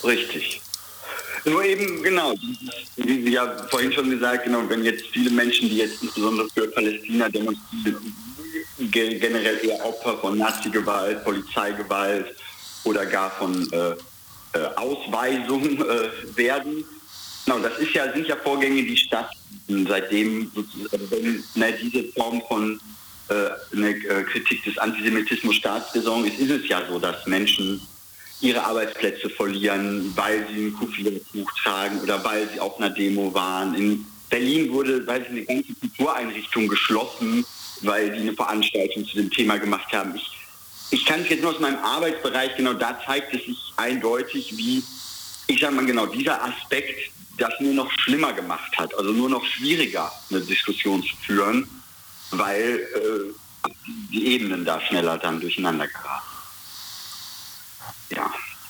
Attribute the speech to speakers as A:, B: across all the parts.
A: Richtig. Nur eben, genau, wie ja vorhin schon gesagt, genau, wenn jetzt viele Menschen, die jetzt insbesondere für Palästina demonstrieren, generell eher Opfer von Nazi-Gewalt, Polizeigewalt oder gar von Ausweisung werden. Genau, das sind ja Vorgänge, die stattfinden, seitdem wenn diese Form von Kritik des Antisemitismus Staatsräson ist es ja so, dass Menschen ihre Arbeitsplätze verlieren, weil sie ein Kufiyertuch tragen oder weil sie auf einer Demo waren. In Berlin wurde, eine ganze Kultureinrichtung geschlossen, weil die eine Veranstaltung zu dem Thema gemacht haben. Ich kann es jetzt nur aus meinem Arbeitsbereich, genau da zeigt es sich eindeutig, wie, ich sage mal genau, dieser Aspekt das nur noch schlimmer gemacht hat, also nur noch schwieriger eine Diskussion zu führen, weil die Ebenen da schneller dann durcheinander geraten. Ja.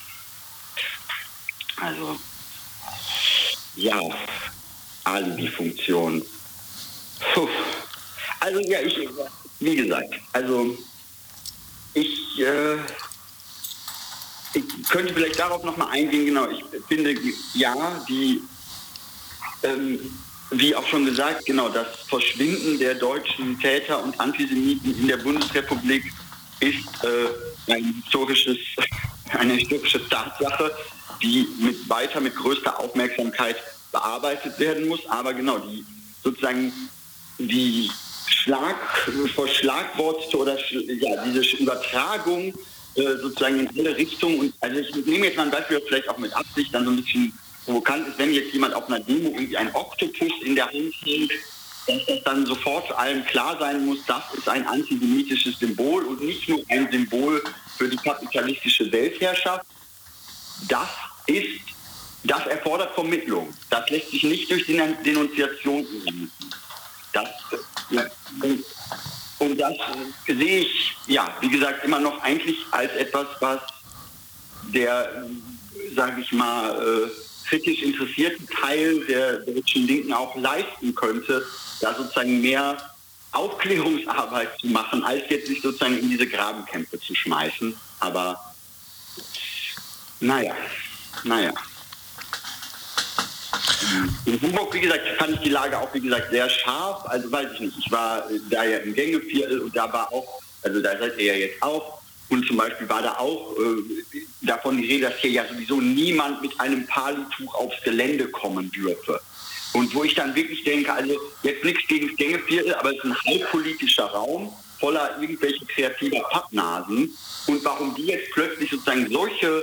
A: Also, ja, Alibi-Funktion. Also, ja, wie gesagt, also, ich könnte vielleicht darauf nochmal eingehen, genau, ich finde, ja, wie auch schon gesagt, genau, das Verschwinden der deutschen Täter und Antisemiten in der Bundesrepublik ist eine historische Tatsache, die weiter mit größter Aufmerksamkeit bearbeitet werden muss. Aber genau, die verschlagwortete oder diese Übertragung sozusagen in alle Richtungen. Und also ich nehme jetzt mal ein Beispiel, vielleicht auch mit Absicht dann so ein bisschen provokant ist, wenn jetzt jemand auf einer Demo irgendwie einen Oktopus in der Hand hält, dass das dann sofort allen klar sein muss, das ist ein antisemitisches Symbol und nicht nur ein Symbol für die kapitalistische Weltherrschaft. Das erfordert Vermittlung. Das lässt sich nicht durch Denunziation umsetzen. Und das sehe ich, ja, wie gesagt, immer noch eigentlich als etwas, was der, sage ich mal, kritisch interessierten Teil der deutschen Linken auch leisten könnte, da sozusagen mehr Aufklärungsarbeit zu machen, als jetzt sich sozusagen in diese Grabenkämpfe zu schmeißen. Aber naja. In Hamburg, wie gesagt, fand ich die Lage auch, wie gesagt, sehr scharf. Also weiß ich nicht, ich war da ja im Gängeviertel und da war auch, also da seid ihr ja jetzt auch, und zum Beispiel war da auch davon die Rede, dass hier ja sowieso niemand mit einem Palituch aufs Gelände kommen dürfe. Und wo ich dann wirklich denke, also jetzt nichts gegen das Gängeviertel, aber es ist ein halbpolitischer Raum voller irgendwelche kreativer Pappnasen. Und warum die jetzt plötzlich sozusagen solche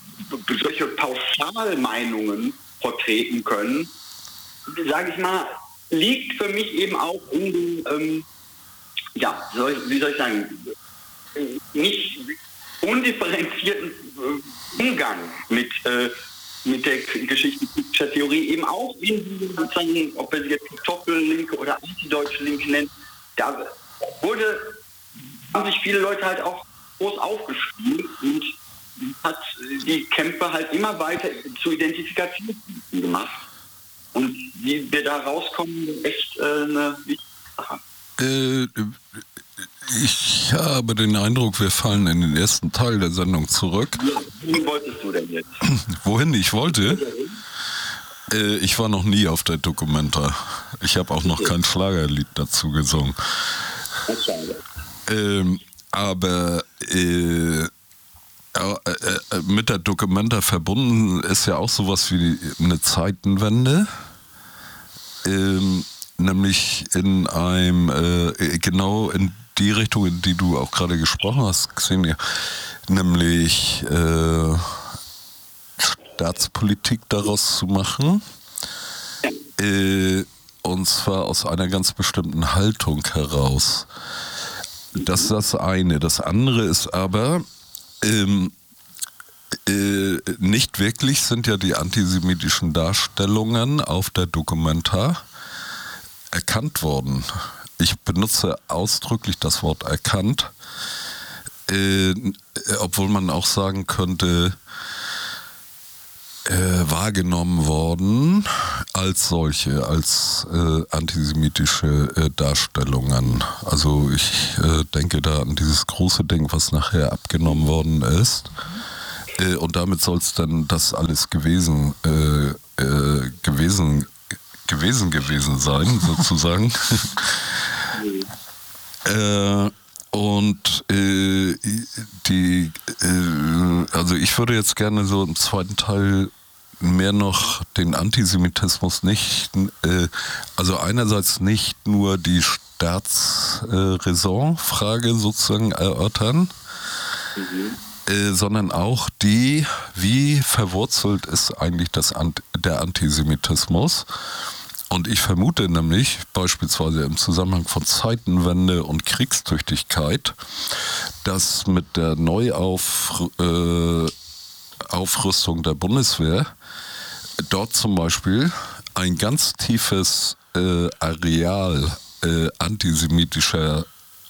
A: Pauschalmeinungen vertreten können, sage ich mal, liegt für mich eben auch in dem, wie soll ich sagen, nicht undifferenzierten Umgang mit der geschichtlichen Theorie, eben auch in sozusagen, ob wir sie jetzt Doppellinke oder antideutsche Linke nennen, da haben sich viele Leute halt auch groß aufgespielt und hat die Kämpfe halt immer weiter zu Identifikation gemacht. Und wie wir da rauskommen, ist echt eine wichtige Sache.
B: Ich habe den Eindruck, wir fallen in den ersten Teil der Sendung zurück.
A: Ja, wohin wolltest du denn jetzt?
B: Wohin ich wollte? Ich war noch nie auf der Documenta. Ich habe auch noch kein Schlagerlied dazu gesungen. Aber mit der Documenta verbunden ist ja auch sowas wie eine Zeitenwende. Nämlich in einem, genau in die Richtung, in die du auch gerade gesprochen hast, Xenia, nämlich Staatspolitik daraus zu machen, und zwar aus einer ganz bestimmten Haltung heraus. Das ist das eine. Das andere ist aber, nicht wirklich sind ja die antisemitischen Darstellungen auf der Documenta erkannt worden. Ich benutze ausdrücklich das Wort erkannt, obwohl man auch sagen könnte, wahrgenommen worden als solche, als antisemitische Darstellungen. Also ich denke da an dieses große Ding, was nachher abgenommen worden ist. Und damit soll es dann das alles gewesen sein, sozusagen. Also ich würde jetzt gerne so im zweiten Teil mehr noch den Antisemitismus nicht, also einerseits nicht nur die Staatsräson-Frage sozusagen erörtern, sondern auch wie verwurzelt ist eigentlich der Antisemitismus. Und ich vermute nämlich, beispielsweise im Zusammenhang von Zeitenwende und Kriegstüchtigkeit, dass mit der Aufrüstung der Bundeswehr dort zum Beispiel ein ganz tiefes Areal antisemitischer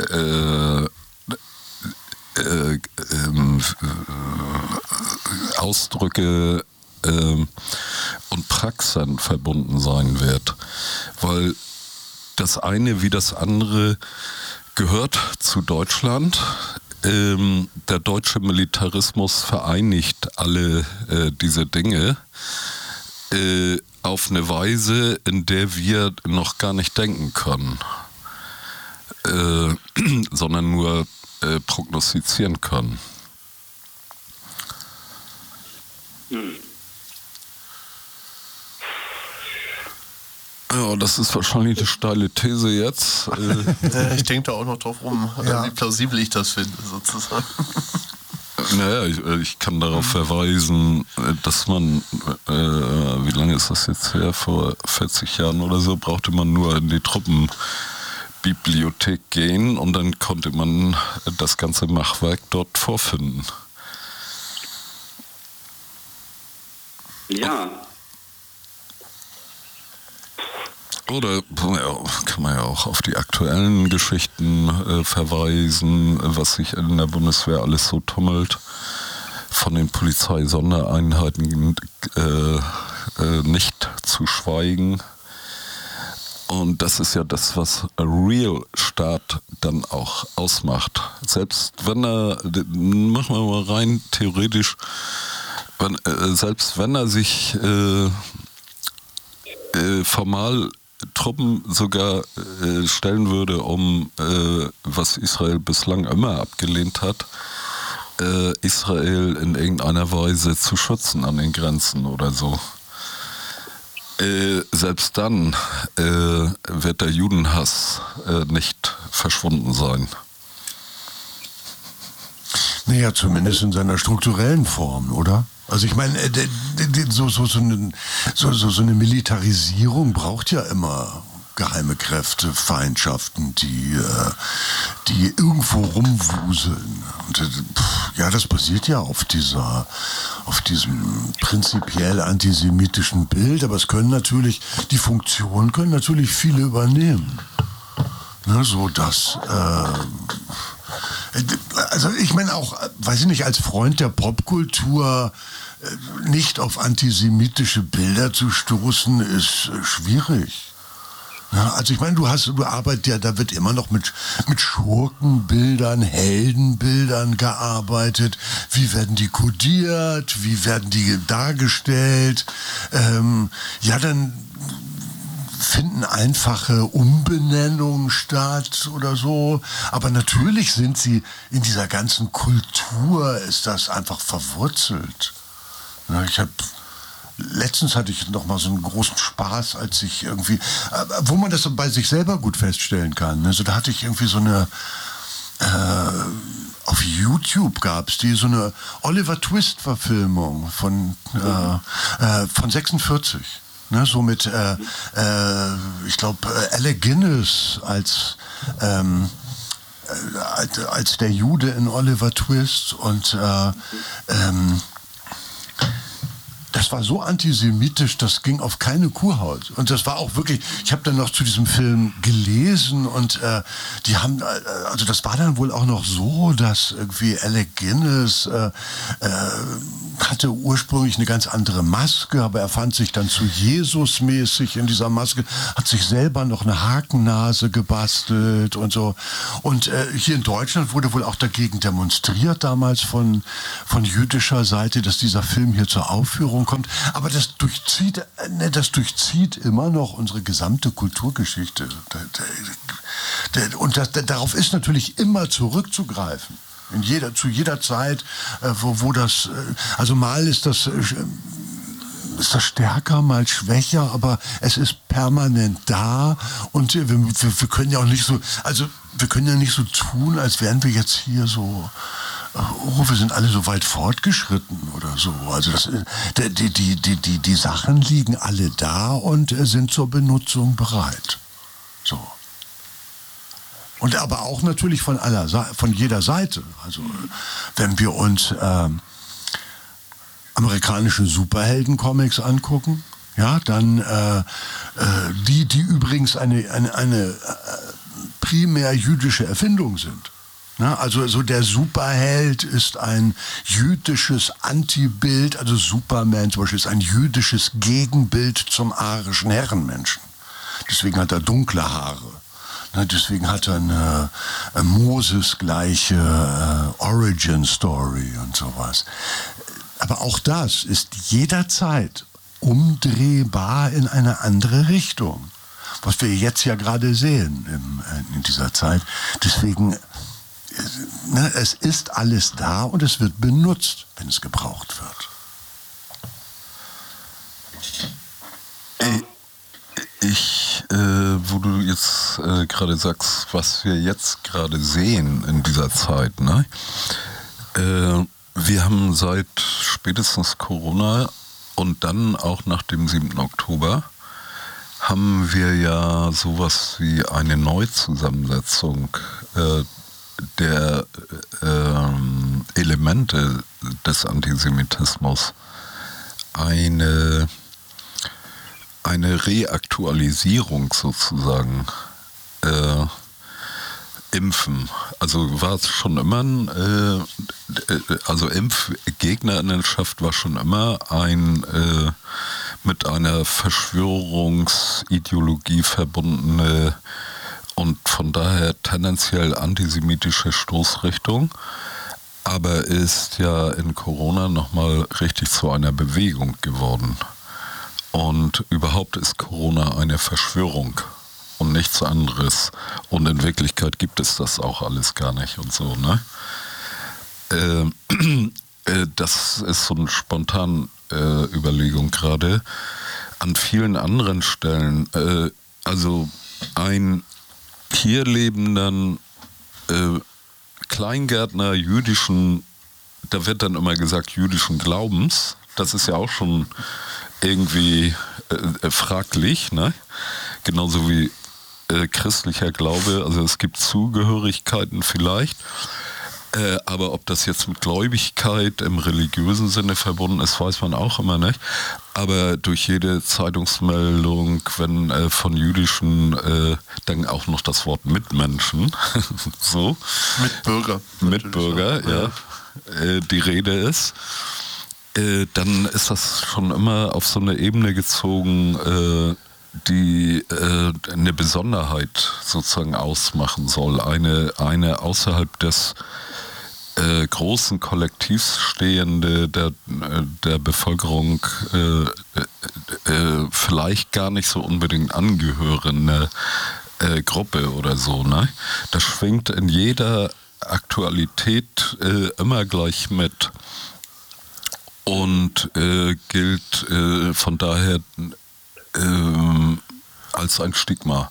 B: Ausdrücke und Praxen verbunden sein wird. Weil das eine wie das andere gehört zu Deutschland. Der deutsche Militarismus vereinigt alle diese Dinge auf eine Weise, in der wir noch gar nicht denken können, sondern nur prognostizieren können. Ja, das ist wahrscheinlich eine steile These jetzt.
C: Ich denke da auch noch drauf rum, wie plausibel ich das finde, sozusagen.
B: Naja, ich kann darauf verweisen, dass man, wie lange ist das jetzt her? Vor 40 Jahren oder so, brauchte man nur in die Truppenbibliothek gehen und dann konnte man das ganze Machwerk dort vorfinden.
A: Ja.
B: Oder kann man ja auch auf die aktuellen Geschichten verweisen, was sich in der Bundeswehr alles so tummelt. Von den Polizeisondereinheiten nicht zu schweigen. Und das ist ja das, was Real-Staat dann auch ausmacht. Selbst wenn machen wir mal rein theoretisch, selbst wenn er sich formal Truppen sogar stellen würde, um, was Israel bislang immer abgelehnt hat, Israel in irgendeiner Weise zu schützen an den Grenzen oder so. Selbst dann wird der Judenhass nicht verschwunden sein.
D: Naja, zumindest in seiner strukturellen Form, oder? Also ich meine, so eine Militarisierung braucht ja immer geheime Kräfte, Feindschaften, die irgendwo rumwuseln. Und ja, das basiert ja auf diesem prinzipiell antisemitischen Bild, aber die Funktionen können natürlich viele übernehmen. Ne, so dass also ich meine auch, weiß ich nicht, als Freund der Popkultur nicht auf antisemitische Bilder zu stoßen, ist schwierig. Ja, also ich meine, du arbeitest ja, da wird immer noch mit Schurkenbildern, Heldenbildern gearbeitet. Wie werden die kodiert? Wie werden die dargestellt? Ja, dann finden einfache Umbenennungen statt oder so. Aber natürlich sind sie in dieser ganzen Kultur, ist das einfach verwurzelt. Ja, letztens hatte ich noch mal so einen großen Spaß, als ich irgendwie, wo man das bei sich selber gut feststellen kann. Also da hatte ich irgendwie so eine, auf YouTube gab es so eine Oliver Twist-Verfilmung von 46. Ne, so mit, ich glaube, Alec Guinness als der Jude in Oliver Twist und das war so antisemitisch, das ging auf keine Kuhhaut. Und das war auch wirklich, ich habe dann noch zu diesem Film gelesen und die haben, also das war dann wohl auch noch so, dass irgendwie Alec Guinness hatte ursprünglich eine ganz andere Maske, aber er fand sich dann zu Jesus-mäßig in dieser Maske, hat sich selber noch eine Hakennase gebastelt und so. Und hier in Deutschland wurde wohl auch dagegen demonstriert damals von jüdischer Seite, dass dieser Film hier zur Aufführung kommt. Aber das durchzieht immer noch unsere gesamte Kulturgeschichte. Und darauf ist natürlich immer zurückzugreifen. Zu jeder Zeit, wo das, also mal ist das stärker, mal schwächer, aber es ist permanent da und wir können ja auch nicht so, also wir können ja nicht so tun, als wären wir jetzt hier so, wir sind alle so weit fortgeschritten oder so. Also die Sachen liegen alle da und sind zur Benutzung bereit. So. Und aber auch natürlich von jeder Seite. Also wenn wir uns amerikanische Superhelden-Comics angucken, ja, dann die übrigens eine primär jüdische Erfindung sind. Na, also so der Superheld ist ein jüdisches Antibild, also Superman zum Beispiel ist ein jüdisches Gegenbild zum arischen Herrenmenschen. Deswegen hat er dunkle Haare. Deswegen hat er eine Moses-gleiche Origin-Story und sowas. Aber auch das ist jederzeit umdrehbar in eine andere Richtung. Was wir jetzt ja gerade sehen in dieser Zeit. Deswegen, es ist alles da und es wird benutzt, wenn es gebraucht wird.
B: Wo du jetzt gerade sagst, was wir jetzt gerade sehen in dieser Zeit, ne? Wir haben seit spätestens Corona und dann auch nach dem 7. Oktober haben wir ja sowas wie eine Neuzusammensetzung der Elemente des Antisemitismus. Eine Reaktualisierung sozusagen. Impfen. Also war es schon immer also Impfgegnerinnenschaft war schon immer mit einer Verschwörungsideologie verbundene und von daher tendenziell antisemitische Stoßrichtung, aber ist ja in Corona nochmal richtig zu einer Bewegung geworden. Und überhaupt ist Corona eine Verschwörung und nichts anderes. Und in Wirklichkeit gibt es das auch alles gar nicht und so, ne? Das ist so eine spontane Überlegung gerade. An vielen anderen Stellen, also ein hier lebenden Kleingärtner jüdischen, da wird dann immer gesagt jüdischen Glaubens, das ist ja auch schon irgendwie fraglich, ne? Genauso wie christlicher Glaube, also es gibt Zugehörigkeiten vielleicht, aber ob das jetzt mit Gläubigkeit im religiösen Sinne verbunden ist, weiß man auch immer nicht. Aber durch jede Zeitungsmeldung, wenn von jüdischen, dann auch noch das Wort Mitmenschen, so. Mitbürger, ja, die Rede ist, dann ist das schon immer auf so eine Ebene gezogen, die eine Besonderheit sozusagen ausmachen soll, eine außerhalb des großen Kollektivs stehende der Bevölkerung vielleicht gar nicht so unbedingt angehörende Gruppe oder so, ne? Das schwingt in jeder Aktualität immer gleich mit und gilt von daher als ein Stigma.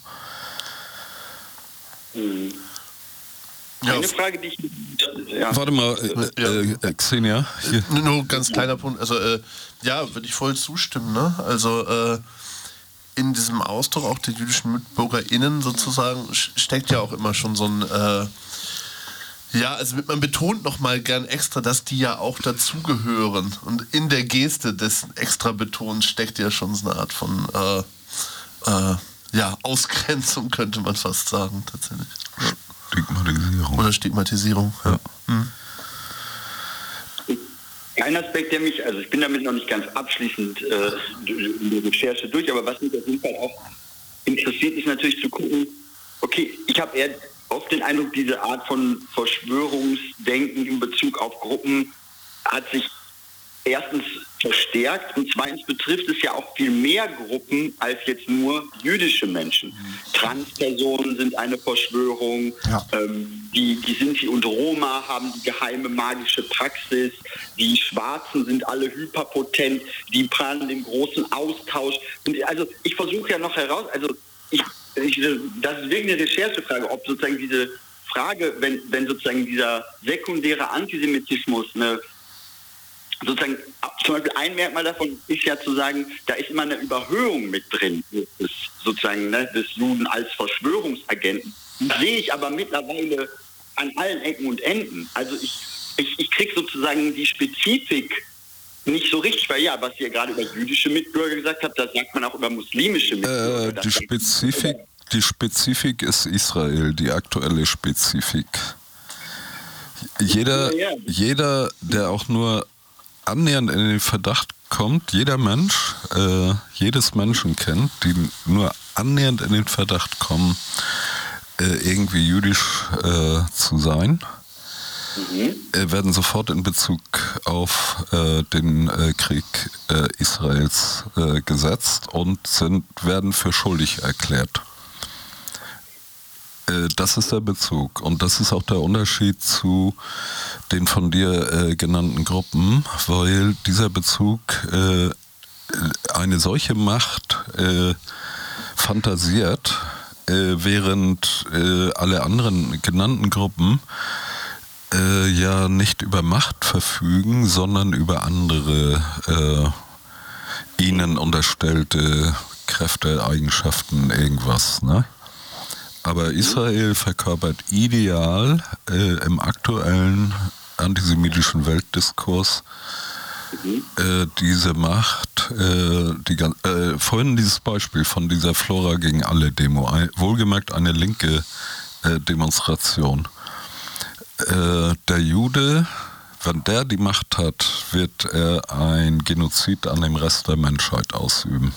A: Eine Frage, die ich... Ja.
B: Warte mal, Xenia. Hier.
C: Nur ein ganz kleiner Punkt. Also, ja, würde ich voll zustimmen. Ne? Also, in diesem Ausdruck auch der jüdischen MitbürgerInnen sozusagen steckt ja auch immer schon so ein Ja, also man betont nochmal gern extra, dass die ja auch dazugehören. Und in der Geste des Extra-Betons steckt ja schon so eine Art von Ausgrenzung, könnte man fast sagen, tatsächlich. Ja.
B: Stigmatisierung.
C: Oder Stigmatisierung, ja.
A: Ein Aspekt, also ich bin damit noch nicht ganz abschließend in der Recherche durch, aber was mich auf jeden Fall auch interessiert, ist natürlich zu gucken, okay, ich habe eher oft den Eindruck, diese Art von Verschwörungsdenken in Bezug auf Gruppen hat sich erstens verstärkt und zweitens betrifft es ja auch viel mehr Gruppen als jetzt nur jüdische Menschen. Transpersonen sind eine Verschwörung, die Sinti und Roma haben die geheime magische Praxis, die Schwarzen sind alle hyperpotent, die planen den großen Austausch. Und also ich versuche ja noch das ist wirklich eine Recherchefrage, ob sozusagen diese Frage, wenn sozusagen dieser sekundäre Antisemitismus sozusagen, zum Beispiel ein Merkmal davon ist ja zu sagen, da ist immer eine Überhöhung mit drin, des Juden als Verschwörungsagenten. Die sehe ich aber mittlerweile an allen Ecken und Enden. Also ich kriege sozusagen die Spezifik nicht so richtig, weil was ihr gerade über jüdische Mitbürger gesagt habt, das sagt man auch über muslimische Mitbürger.
B: Die Spezifik ist Israel, die aktuelle Spezifik. Jeder, der auch nur annähernd in den Verdacht kommt, jeder Mensch, jedes Menschen kennt, die nur annähernd in den Verdacht kommen, irgendwie jüdisch zu sein, werden sofort in Bezug auf den Krieg Israels gesetzt und werden für schuldig erklärt. Das ist der Bezug und das ist auch der Unterschied zu den von dir genannten Gruppen, weil dieser Bezug eine solche Macht fantasiert, während alle anderen genannten Gruppen ja nicht über Macht verfügen, sondern über andere ihnen unterstellte Kräfte, Eigenschaften, irgendwas, ne? Aber Israel verkörpert ideal im aktuellen antisemitischen Weltdiskurs diese Macht, vorhin dieses Beispiel von dieser Flora gegen alle Demo, wohlgemerkt eine linke Demonstration. Der Jude, wenn der die Macht hat, wird er ein Genozid an dem Rest der Menschheit ausüben.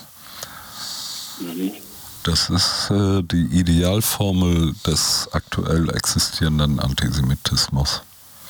B: Das ist die Idealformel des aktuell existierenden Antisemitismus.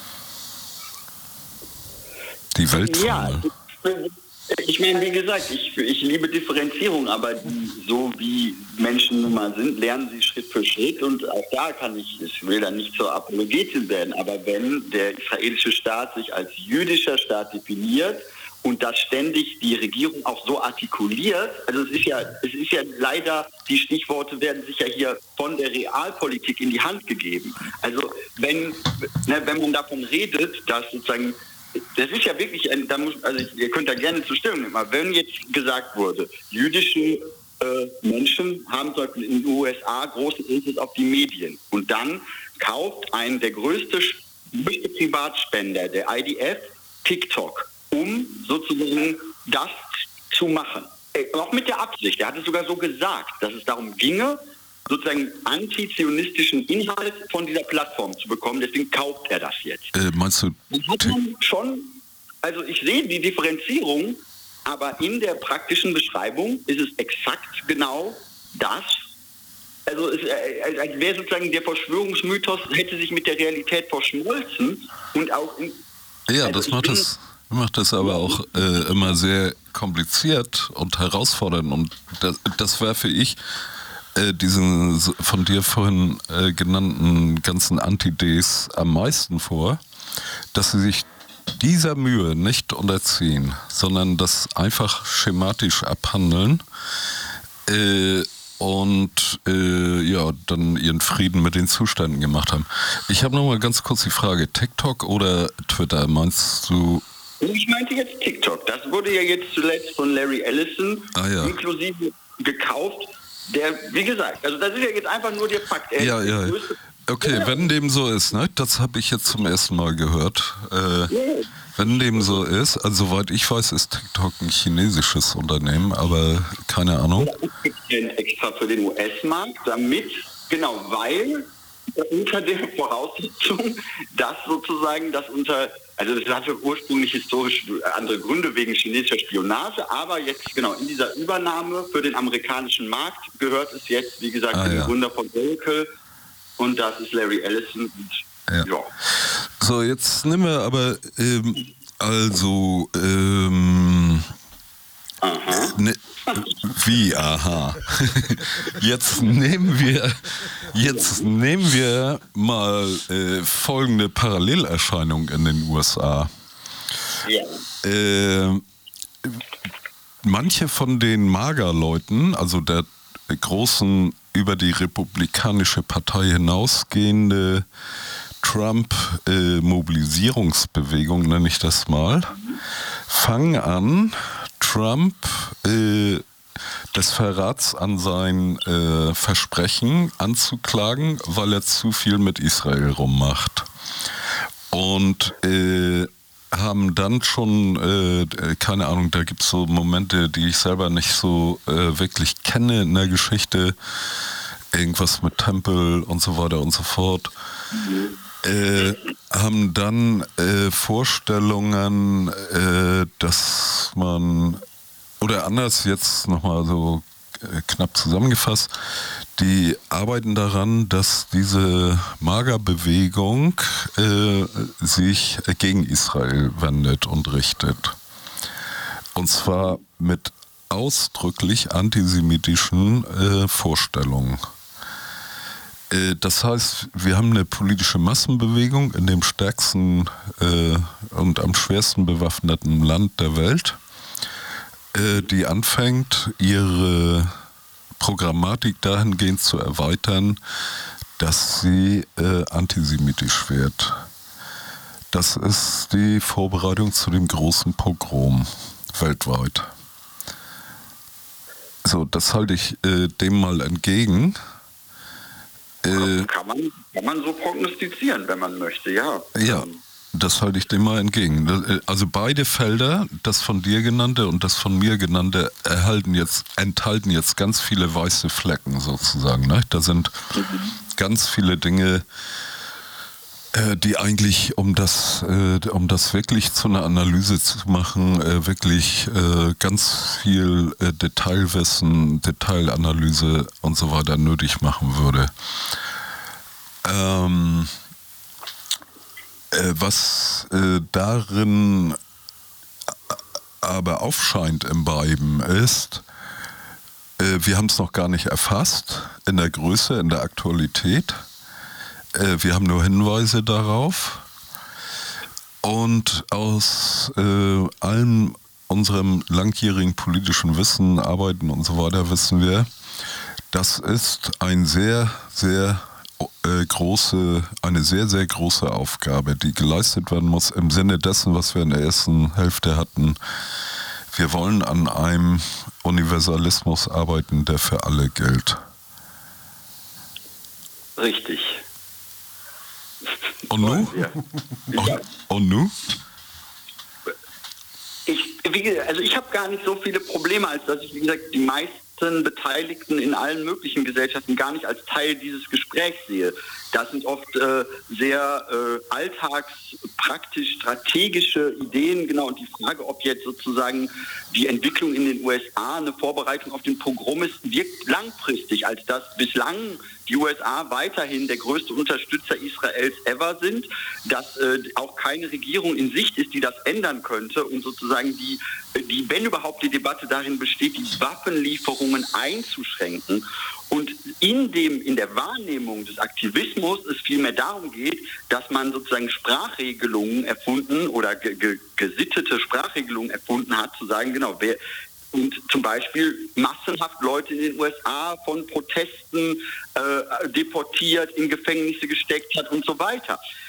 B: Die Weltformel.
A: Ja, ich meine, wie gesagt, ich liebe Differenzierung, aber so wie Menschen nun mal sind, lernen sie Schritt für Schritt und auch da ich will da nicht zur Apologetin werden, aber wenn der israelische Staat sich als jüdischer Staat definiert und das ständig die Regierung auch so artikuliert, also es ist ja leider, die Stichworte werden sich ja hier von der Realpolitik in die Hand gegeben. Also wenn man davon redet, dass sozusagen, das ist ja wirklich, ihr könnt da gerne zur Stellung nehmen, aber wenn jetzt gesagt wurde, jüdische Menschen haben zum Beispiel in den USA großen Einfluss auf die Medien und dann kauft der größte Privatspender, der IDF, TikTok, um sozusagen das zu machen. Auch mit der Absicht. Er hat es sogar so gesagt, dass es darum ginge, sozusagen antizionistischen Inhalt von dieser Plattform zu bekommen. Deswegen kauft er das jetzt.
B: Meinst du?
A: Hat man schon, also ich sehe die Differenzierung, aber in der praktischen Beschreibung ist es exakt genau das. Also als wäre sozusagen der Verschwörungsmythos hätte sich mit der Realität verschmolzen und auch
B: das macht das aber auch immer sehr kompliziert und herausfordernd und das werfe ich diesen von dir vorhin genannten ganzen Anti-Ds am meisten vor, dass sie sich dieser Mühe nicht unterziehen, sondern das einfach schematisch abhandeln und dann ihren Frieden mit den Zuständen gemacht haben. Ich habe noch mal ganz kurz die Frage, TikTok oder Twitter, meinst du?
A: Ich meinte jetzt TikTok. Das wurde ja jetzt zuletzt von Larry Ellison inklusive gekauft. Der, wie gesagt, also das ist ja jetzt einfach nur der Fakt.
B: okay, wenn dem so ist, ne? Das habe ich jetzt zum ersten Mal gehört. Wenn dem so ist, also soweit ich weiß, ist TikTok ein chinesisches Unternehmen, aber keine Ahnung.
A: Extra für den US-Markt, damit, genau, weil unter der Voraussetzung, dass sozusagen das also das hatte ursprünglich historisch andere Gründe wegen chinesischer Spionage, aber jetzt genau in dieser Übernahme für den amerikanischen Markt gehört es jetzt, wie gesagt, dem Gründer von Oracle und das ist Larry Ellison. Und, ja.
B: So, jetzt nehmen wir aber ne, wie, aha. Jetzt nehmen wir mal folgende Parallelerscheinung in den USA.
A: Ja.
B: Manche von den MAGA-Leuten, also der großen über die Republikanische Partei hinausgehende Trump-Mobilisierungsbewegung, nenne ich das mal, fangen an, Trump des Verrats an sein Versprechen anzuklagen, weil er zu viel mit Israel rummacht. Und haben dann schon, keine Ahnung, da gibt es so Momente, die ich selber nicht so wirklich kenne in der Geschichte, irgendwas mit Tempel und so weiter und so fort, haben dann Vorstellungen, dass man, oder anders jetzt nochmal so knapp zusammengefasst, die arbeiten daran, dass diese MAGA-Bewegung sich gegen Israel wendet und richtet. Und zwar mit ausdrücklich antisemitischen Vorstellungen. Das heißt, wir haben eine politische Massenbewegung in dem stärksten und am schwersten bewaffneten Land der Welt, die anfängt, ihre Programmatik dahingehend zu erweitern, dass sie antisemitisch wird. Das ist die Vorbereitung zu dem großen Pogrom weltweit. So, das halte ich dem mal entgegen.
A: Kann man so prognostizieren, wenn man möchte, ja.
B: Ja, das halte ich dem mal entgegen. Also beide Felder, das von dir genannte und das von mir genannte, enthalten jetzt ganz viele weiße Flecken sozusagen. Ne? Da sind ganz viele Dinge, die eigentlich, um das wirklich zu einer Analyse zu machen, wirklich ganz viel Detailwissen, Detailanalyse und so weiter nötig machen würde. Was darin aber aufscheint im beiden ist, wir haben es noch gar nicht erfasst in der Größe, in der Aktualität. Wir haben nur Hinweise darauf. Und aus allem unserem langjährigen politischen Wissen, Arbeiten und so weiter wissen wir, das ist eine sehr, sehr große Aufgabe, die geleistet werden muss im Sinne dessen, was wir in der ersten Hälfte hatten. Wir wollen an einem Universalismus arbeiten, der für alle gilt.
A: Richtig.
B: Und nu? Und nu?
A: Ich habe gar nicht so viele Probleme, als dass ich, wie gesagt, die meisten Beteiligten in allen möglichen Gesellschaften gar nicht als Teil dieses Gesprächs sehe. Das sind oft sehr alltagspraktisch strategische Ideen, genau, und die Frage, ob jetzt sozusagen die Entwicklung in den USA eine Vorbereitung auf den Pogrom ist, wirkt langfristig, als dass bislang die USA weiterhin der größte Unterstützer Israels ever sind, dass auch keine Regierung in Sicht ist, die das ändern könnte und sozusagen die, wenn überhaupt die Debatte darin besteht, die Waffenlieferungen einzuschränken. Und in der Wahrnehmung des Aktivismus es vielmehr darum geht, dass man sozusagen Sprachregelungen erfunden oder gesittete Sprachregelungen erfunden hat, zu sagen, genau, und zum Beispiel massenhaft Leute in den USA von Protesten deportiert, in Gefängnisse gesteckt hat und so weiter.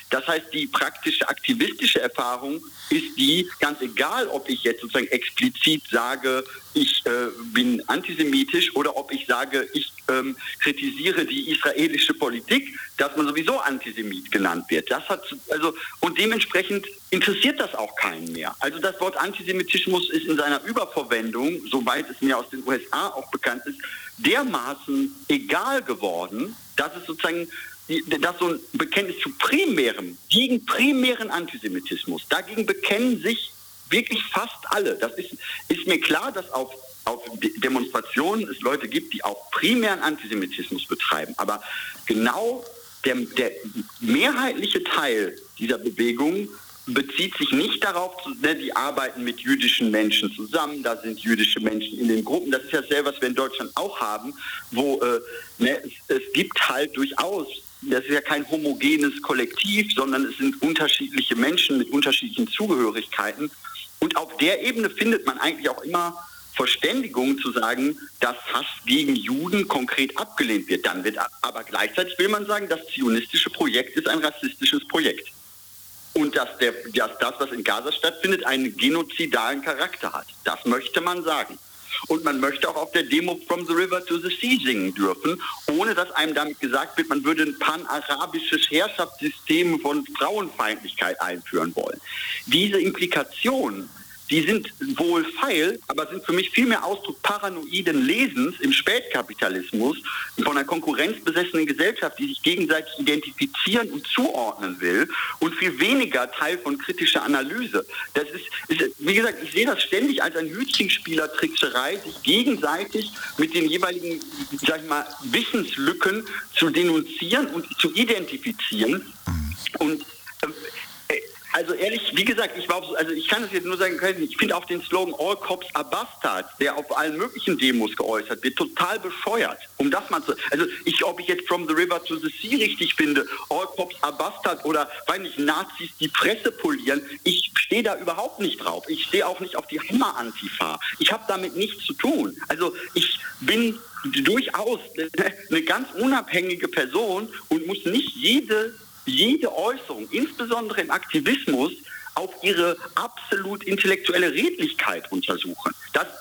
A: Das heißt, die praktische aktivistische Erfahrung ist die, ganz egal, ob ich jetzt sozusagen explizit sage, ich bin antisemitisch oder ob ich sage, ich kritisiere die israelische Politik, dass man sowieso Antisemit genannt wird. Das hat und dementsprechend interessiert das auch keinen mehr. Also das Wort Antisemitismus ist in seiner Überverwendung, soweit es mir aus den USA auch bekannt ist, dermaßen egal geworden, dass es sozusagen dass so ein Bekenntnis zu gegen primären Antisemitismus, dagegen bekennen sich wirklich fast alle. Das ist mir klar, dass auf Demonstrationen es Leute gibt, die auch primären Antisemitismus betreiben. Aber genau der mehrheitliche Teil dieser Bewegung bezieht sich nicht darauf, die arbeiten mit jüdischen Menschen zusammen, da sind jüdische Menschen in den Gruppen. Das ist ja selber, was wir in Deutschland auch haben, wo es gibt halt durchaus, das ist ja kein homogenes Kollektiv, sondern es sind unterschiedliche Menschen mit unterschiedlichen Zugehörigkeiten. Und auf der Ebene findet man eigentlich auch immer Verständigung zu sagen, dass Hass gegen Juden konkret abgelehnt wird. Dann wird aber gleichzeitig will man sagen, das zionistische Projekt ist ein rassistisches Projekt. Und dass das, was in Gaza stattfindet, einen genozidalen Charakter hat. Das möchte man sagen. Und man möchte auch auf der Demo From the River to the Sea singen dürfen, ohne dass einem damit gesagt wird, man würde ein pan-arabisches Herrschaftssystem von Frauenfeindlichkeit einführen wollen. Diese Implikationen, die sind wohl feil, aber sind für mich viel mehr Ausdruck paranoiden Lesens im Spätkapitalismus von einer konkurrenzbesessenen Gesellschaft, die sich gegenseitig identifizieren und zuordnen will und viel weniger Teil von kritischer Analyse. Das ist wie gesagt, ich sehe das ständig als ein Hütchenspielertrickserei, sich gegenseitig mit den jeweiligen, sag ich mal, Wissenslücken zu denunzieren und zu identifizieren. Und also ehrlich, wie gesagt, ich kann das jetzt nur sagen, ich finde auch den Slogan All Cops are Bastards, der auf allen möglichen Demos geäußert wird, total bescheuert. Um das mal zu, ob ich jetzt From the River to the Sea richtig finde, All Cops are Bastards oder, weil nicht Nazis die Presse polieren, ich stehe da überhaupt nicht drauf. Ich stehe auch nicht auf die Hammer-Antifa. Ich habe damit nichts zu tun. Also ich bin durchaus eine ganz unabhängige Person und muss nicht jede Äußerung, insbesondere im Aktivismus, auf ihre absolut intellektuelle Redlichkeit untersuchen.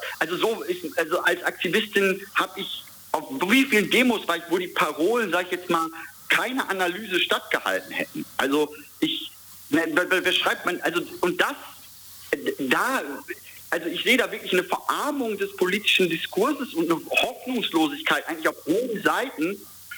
A: Als Aktivistin habe ich auf wie vielen Demos war ich, wo die Parolen, sage ich jetzt mal, keine Analyse stattgehalten hätten. Also ich sehe da wirklich eine Verarmung des politischen Diskurses und eine Hoffnungslosigkeit eigentlich auf beiden Seiten,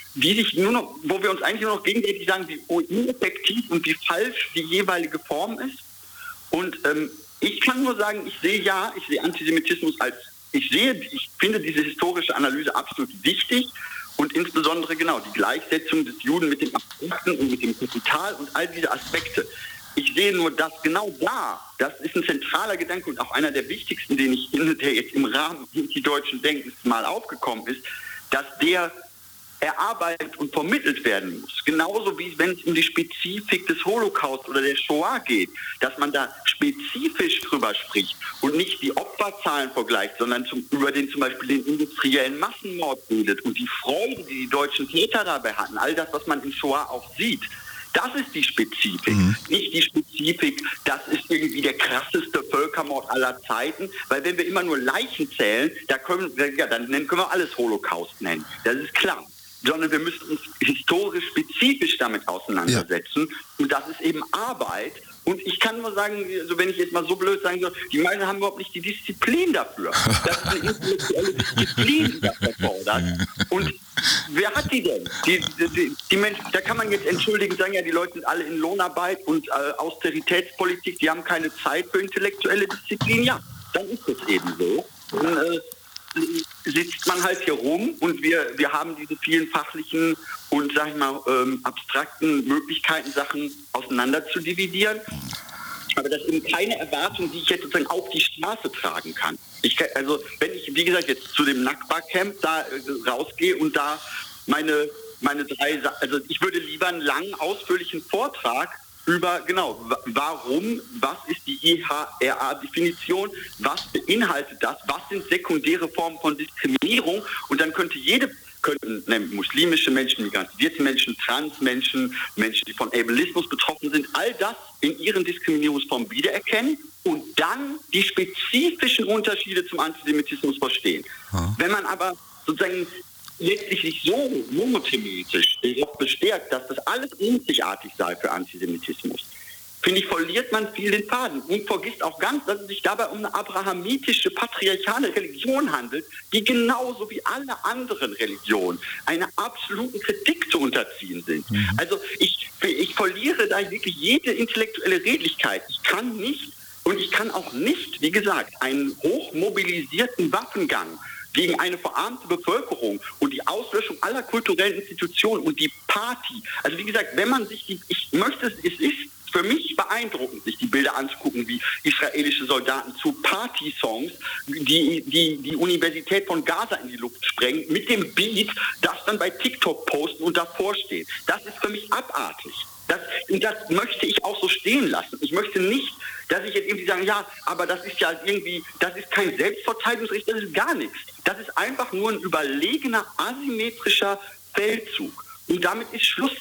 A: wo wir uns eigentlich nur noch gegenseitig sagen, wie ineffektiv und wie falsch die jeweilige Form ist. Und ich kann nur sagen, ich sehe Antisemitismus ich finde diese historische Analyse absolut wichtig und insbesondere genau die Gleichsetzung des Juden mit dem Abstrakten und mit dem Kapital und all diese Aspekte. Ich sehe nur, dass genau das ist ein zentraler Gedanke und auch einer der wichtigsten, der jetzt im Rahmen des deutschen Denkens mal aufgekommen ist, dass der erarbeitet und vermittelt werden muss. Genauso wie wenn es um die Spezifik des Holocaust oder der Shoah geht, dass man da spezifisch drüber spricht und nicht die Opferzahlen vergleicht, sondern über zum Beispiel den industriellen Massenmord redet und die Freude, die deutschen Täter dabei hatten, all das, was man im Shoah auch sieht. Das ist die Spezifik, nicht die Spezifik, das ist irgendwie der krasseste Völkermord aller Zeiten, weil wenn wir immer nur Leichen zählen, dann können wir alles Holocaust nennen, das ist klar. Sondern wir müssen uns historisch spezifisch damit auseinandersetzen. Ja. Und das ist eben Arbeit. Und ich kann nur sagen, also wenn ich jetzt mal so blöd sagen soll, die meisten haben überhaupt nicht die Disziplin dafür. Das ist eine intellektuelle Disziplin, die das erfordert. Und wer hat die denn? Die Menschen, da kann man jetzt entschuldigen, sagen ja, die Leute sind alle in Lohnarbeit und Austeritätspolitik, die haben keine Zeit für intellektuelle Disziplin. Ja, dann ist es eben so. Und, sitzt man halt hier rum und wir haben diese vielen fachlichen und, sag ich mal, abstrakten Möglichkeiten, Sachen auseinander zu dividieren. Aber das ist eben keine Erwartung, die ich jetzt sozusagen auf die Straße tragen kann. Wenn ich, wie gesagt, jetzt zu dem Nakba-Camp da rausgehe und da meine ich würde lieber einen langen, ausführlichen Vortrag über, was ist die IHRA-Definition, was beinhaltet das, was sind sekundäre Formen von Diskriminierung und dann könnte jede könnten muslimische Menschen, migrantisierte Menschen, Transmenschen, Menschen, die von Ableismus betroffen sind, all das in ihren Diskriminierungsformen wiedererkennen und dann die spezifischen Unterschiede zum Antisemitismus verstehen. Wenn man aber sozusagen letztlich sich so monothematisch darauf bestärkt, dass das alles einzigartig sei für Antisemitismus, finde ich, verliert man viel den Faden und vergisst auch ganz, dass es sich dabei um eine abrahamitische, patriarchale Religion handelt, die genauso wie alle anderen Religionen einer absoluten Kritik zu unterziehen sind. Also ich verliere da wirklich jede intellektuelle Redlichkeit. Ich kann nicht und ich kann auch nicht, wie gesagt, einen hochmobilisierten Waffengang gegen eine verarmte Bevölkerung und die Auslöschung aller kulturellen Institutionen und die Party. Also wie gesagt, wenn man sich es ist für mich beeindruckend, sich die Bilder anzugucken, wie israelische Soldaten zu Party-Songs die Universität von Gaza in die Luft sprengen, mit dem Beat, das dann bei TikTok posten und davor stehen. Das ist für mich abartig. Das möchte ich auch so stehen lassen. Ich möchte nicht, dass ich jetzt irgendwie sage, ja, aber das ist ja irgendwie, das ist kein Selbstverteidigungsrecht, das ist gar nichts. Das ist einfach nur ein überlegener, asymmetrischer Feldzug. Und damit ist Schluss.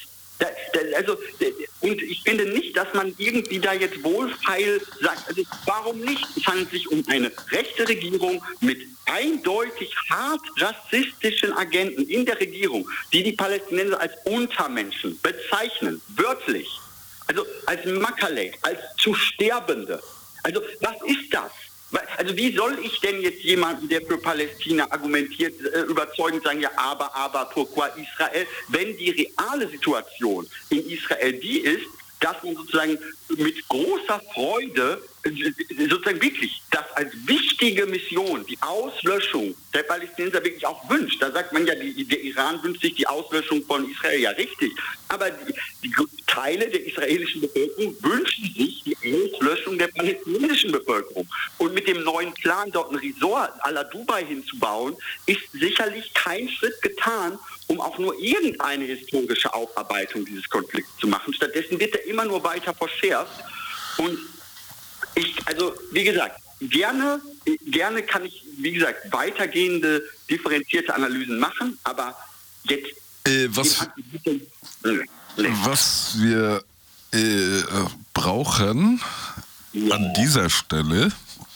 A: Und ich finde nicht, dass man irgendwie da jetzt wohlfeil sagt, also warum nicht? Es handelt sich um eine rechte Regierung mit eindeutig hart rassistischen Agenten in der Regierung, die Palästinenser als Untermenschen bezeichnen, wörtlich. Also als Makalek, als zu Sterbende. Also was ist das? Also wie soll ich denn jetzt jemanden, der für Palästina argumentiert, überzeugend sagen, ja, aber pourquoi Israel, wenn die reale Situation in Israel die ist, dass man sozusagen mit großer Freude sozusagen wirklich das als wichtige Mission, die Auslöschung der Palästinenser wirklich auch wünscht. Da sagt man ja, der Iran wünscht sich die Auslöschung von Israel, ja richtig. Aber die Teile der israelischen Bevölkerung wünschen sich die Auslöschung der palästinensischen Bevölkerung. Und mit dem neuen Plan, dort ein Resort à la Dubai hinzubauen, ist sicherlich kein Schritt getan, um auch nur irgendeine historische Aufarbeitung dieses Konflikts zu machen. Stattdessen wird er immer nur weiter verschärft. Und also wie gesagt, gerne kann ich, wie gesagt, weitergehende, differenzierte Analysen machen, aber jetzt...
B: Was wir brauchen an dieser Stelle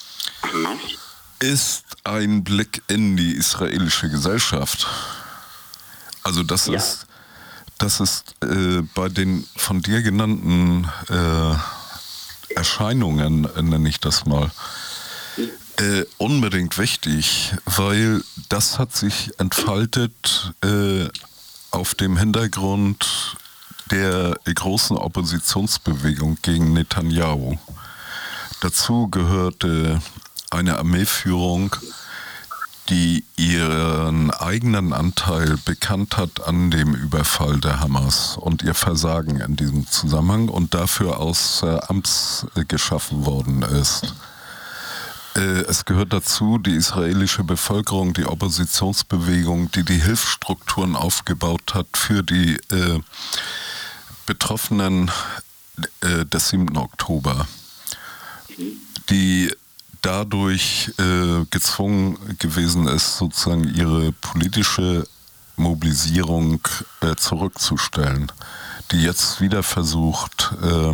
B: ist ein Blick in die israelische Gesellschaft. Also das ist bei den von dir genannten Erscheinungen, nenne ich das mal, unbedingt wichtig, weil das hat sich entfaltet auf dem Hintergrund der großen Oppositionsbewegung gegen Netanyahu. Dazu gehörte eine Armeeführung, die ihren eigenen Anteil bekannt hat an dem Überfall der Hamas und ihr Versagen in diesem Zusammenhang und dafür aus Amts geschaffen worden ist. Es gehört dazu die israelische Bevölkerung, die Oppositionsbewegung, die Hilfsstrukturen aufgebaut hat für die Betroffenen des 7. Oktober, die dadurch gezwungen gewesen ist, sozusagen ihre politische Mobilisierung zurückzustellen, die jetzt wieder versucht,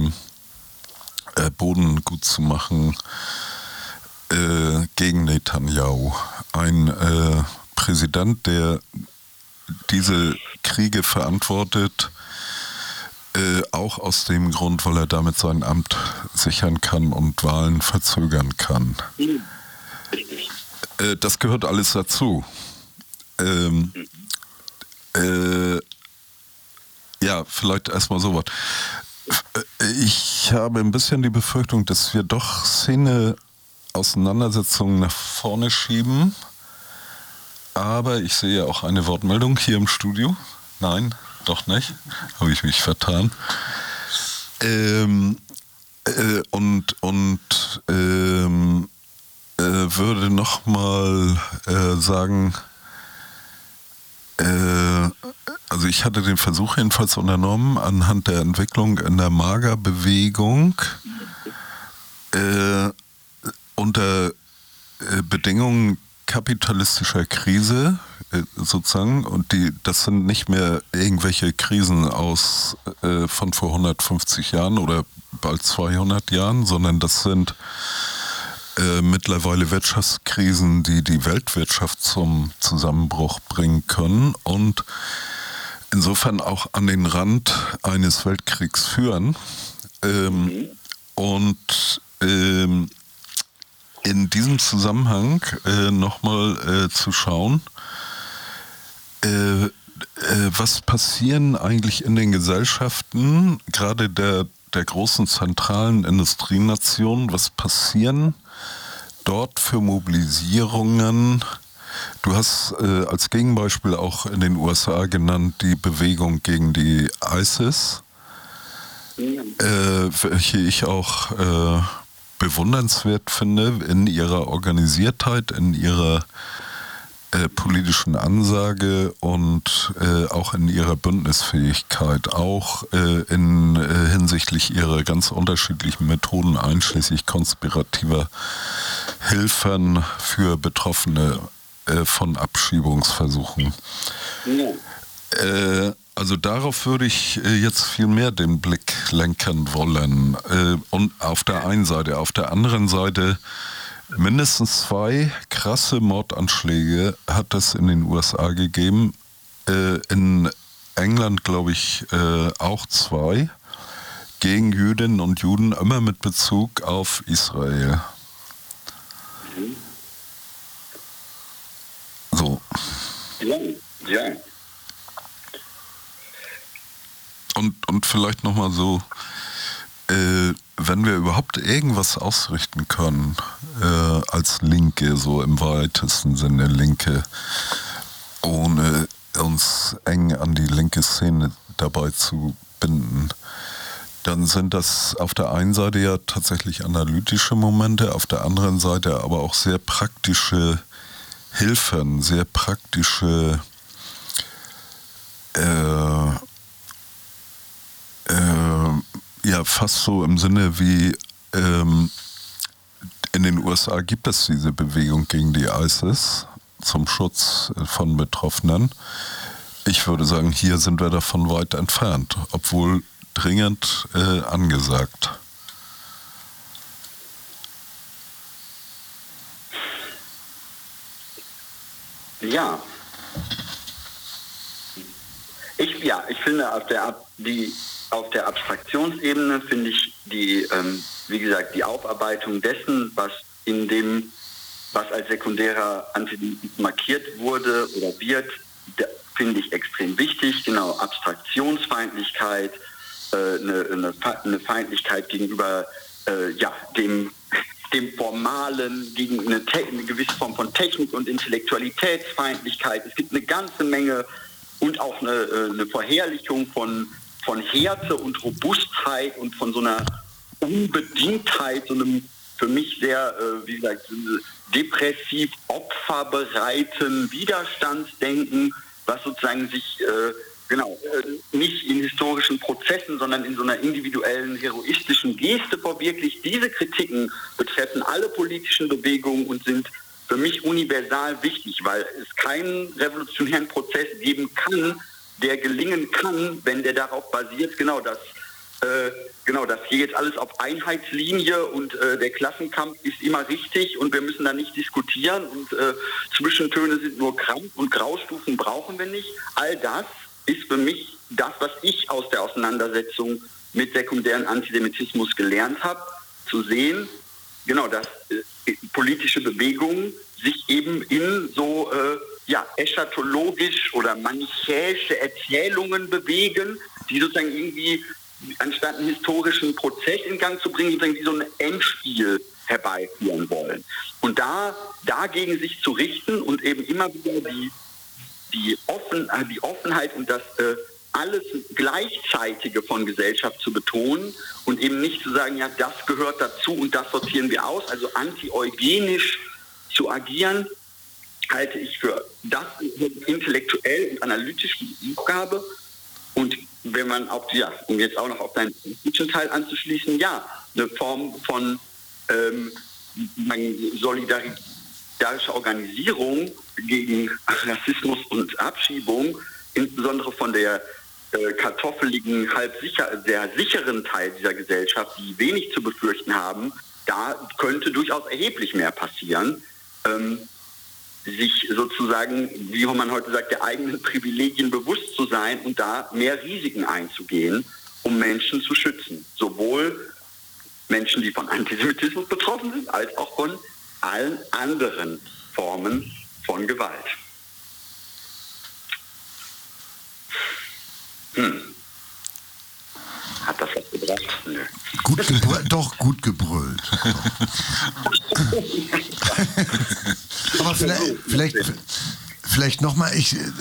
B: Boden gut zu machen gegen Netanyahu. Ein Präsident, der diese Kriege verantwortet, auch aus dem Grund, weil er damit sein Amt sichern kann und Wahlen verzögern kann. Das gehört alles dazu. Ja, vielleicht erstmal sowas. Ich habe ein bisschen die Befürchtung, dass wir doch Szene-Auseinandersetzungen nach vorne schieben. Aber ich sehe auch eine Wortmeldung hier im Studio. Nein, doch nicht. Habe ich mich vertan. Würde nochmal sagen, also ich hatte den Versuch jedenfalls unternommen, anhand der Entwicklung in der Magerbewegung unter Bedingungen kapitalistischer Krise sozusagen, und das sind nicht mehr irgendwelche Krisen von vor 150 Jahren oder bald 200 Jahren, sondern das sind mittlerweile Wirtschaftskrisen, die die Weltwirtschaft zum Zusammenbruch bringen können und insofern auch an den Rand eines Weltkriegs führen. Und in diesem Zusammenhang nochmal zu schauen, was passieren eigentlich in den Gesellschaften, gerade der großen zentralen Industrienationen, was passieren dort für Mobilisierungen? Du hast als Gegenbeispiel auch in den USA genannt die Bewegung gegen die ISIS, welche ich auch bewundernswert finde in ihrer Organisiertheit, in ihrer politischen Ansage und auch in ihrer Bündnisfähigkeit, auch hinsichtlich ihrer ganz unterschiedlichen Methoden, einschließlich konspirativer Hilfen für Betroffene von Abschiebungsversuchen. Also darauf würde ich jetzt viel mehr den Blick lenken wollen. Und auf der einen Seite. Auf der anderen Seite, mindestens 2 krasse Mordanschläge hat es in den USA gegeben. In England, glaube ich, auch 2 gegen Jüdinnen und Juden, immer mit Bezug auf Israel. So.
A: Ja.
B: Und vielleicht nochmal so, wenn wir überhaupt irgendwas ausrichten können, als Linke, so im weitesten Sinne Linke, ohne uns eng an die linke Szene dabei zu binden, dann sind das auf der einen Seite ja tatsächlich analytische Momente, auf der anderen Seite aber auch sehr praktische Hilfen, sehr praktische ja, fast so im Sinne wie in den USA gibt es diese Bewegung gegen die ISIS zum Schutz von Betroffenen. Ich würde sagen, hier sind wir davon weit entfernt, obwohl dringend angesagt.
A: Ja. Ich finde auf der Abstraktionsebene finde ich wie gesagt, die Aufarbeitung dessen, was als sekundärer Antisemitismus markiert wurde oder wird, finde ich extrem wichtig. Genau, Abstraktionsfeindlichkeit, eine Feindlichkeit gegenüber dem Formalen, gegen eine gewisse Form von Technik und Intellektualitätsfeindlichkeit. Es gibt eine ganze Menge und auch eine Verherrlichung von Härte und Robustheit und von so einer Unbedingtheit, so einem für mich sehr, wie gesagt, depressiv opferbereiten Widerstandsdenken, was sozusagen sich nicht in historischen Prozessen, sondern in so einer individuellen, heroistischen Geste verwirklicht. Diese Kritiken betreffen alle politischen Bewegungen und sind für mich universal wichtig, weil es keinen revolutionären Prozess geben kann, der gelingen kann, wenn der darauf basiert, dass hier jetzt alles auf Einheitslinie und der Klassenkampf ist immer richtig und wir müssen da nicht diskutieren und Zwischentöne sind nur Krampf und Graustufen brauchen wir nicht. All das ist für mich das, was ich aus der Auseinandersetzung mit sekundären Antisemitismus gelernt habe, zu sehen, dass politische Bewegungen sich eben in so eschatologisch oder manichäische Erzählungen bewegen, die sozusagen irgendwie anstatt einen historischen Prozess in Gang zu bringen, sozusagen wie so ein Endspiel herbeiführen wollen. Und dagegen sich zu richten und eben immer wieder die Offenheit und das alles Gleichzeitige von Gesellschaft zu betonen und eben nicht zu sagen, ja, das gehört dazu und das sortieren wir aus, also anti-eugenisch zu agieren, halte ich für das intellektuell und analytisch die Aufgabe. Und wenn man um jetzt auch noch auf deinen politischen Teil anzuschließen, eine Form von Solidarität solidarische Organisierung gegen Rassismus und Abschiebung, insbesondere von der kartoffeligen, sehr sicheren Teil dieser Gesellschaft, die wenig zu befürchten haben, da könnte durchaus erheblich mehr passieren. Sich sozusagen, wie man heute sagt, der eigenen Privilegien bewusst zu sein und da mehr Risiken einzugehen, um Menschen zu schützen. Sowohl Menschen, die von Antisemitismus betroffen sind, als auch von allen anderen Formen von Gewalt. Hat das was gebracht? Nö.
D: Gut gebrüllt, doch gut gebrüllt. Aber vielleicht nochmal,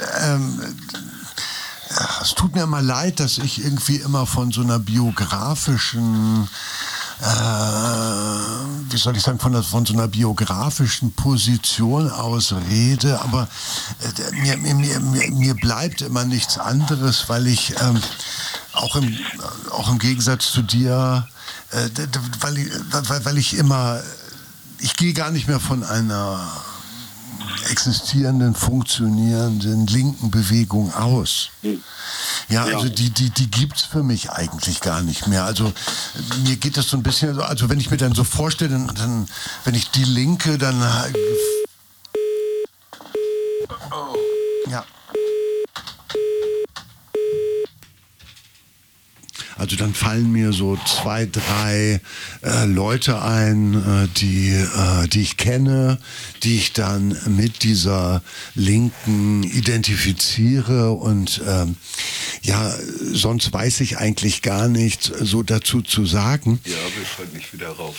D: es tut mir immer leid, dass ich irgendwie immer von so einer biografischen, von so einer biografischen Position aus rede, aber mir bleibt immer nichts anderes, weil ich auch im Gegensatz zu dir, weil ich gehe gar nicht mehr von einer existierenden, funktionierenden linken Bewegung aus. Ja, also die gibt's für mich eigentlich gar nicht mehr. Also mir geht das so ein bisschen, also wenn ich mir dann so vorstelle, dann wenn ich die Linke, dann ja. Also dann fallen mir so 2, 3 Leute ein, die ich kenne, die ich dann mit dieser Linken identifiziere und sonst weiß ich eigentlich gar nichts so dazu zu sagen.
B: Ja, wir fallen nicht wieder rauf.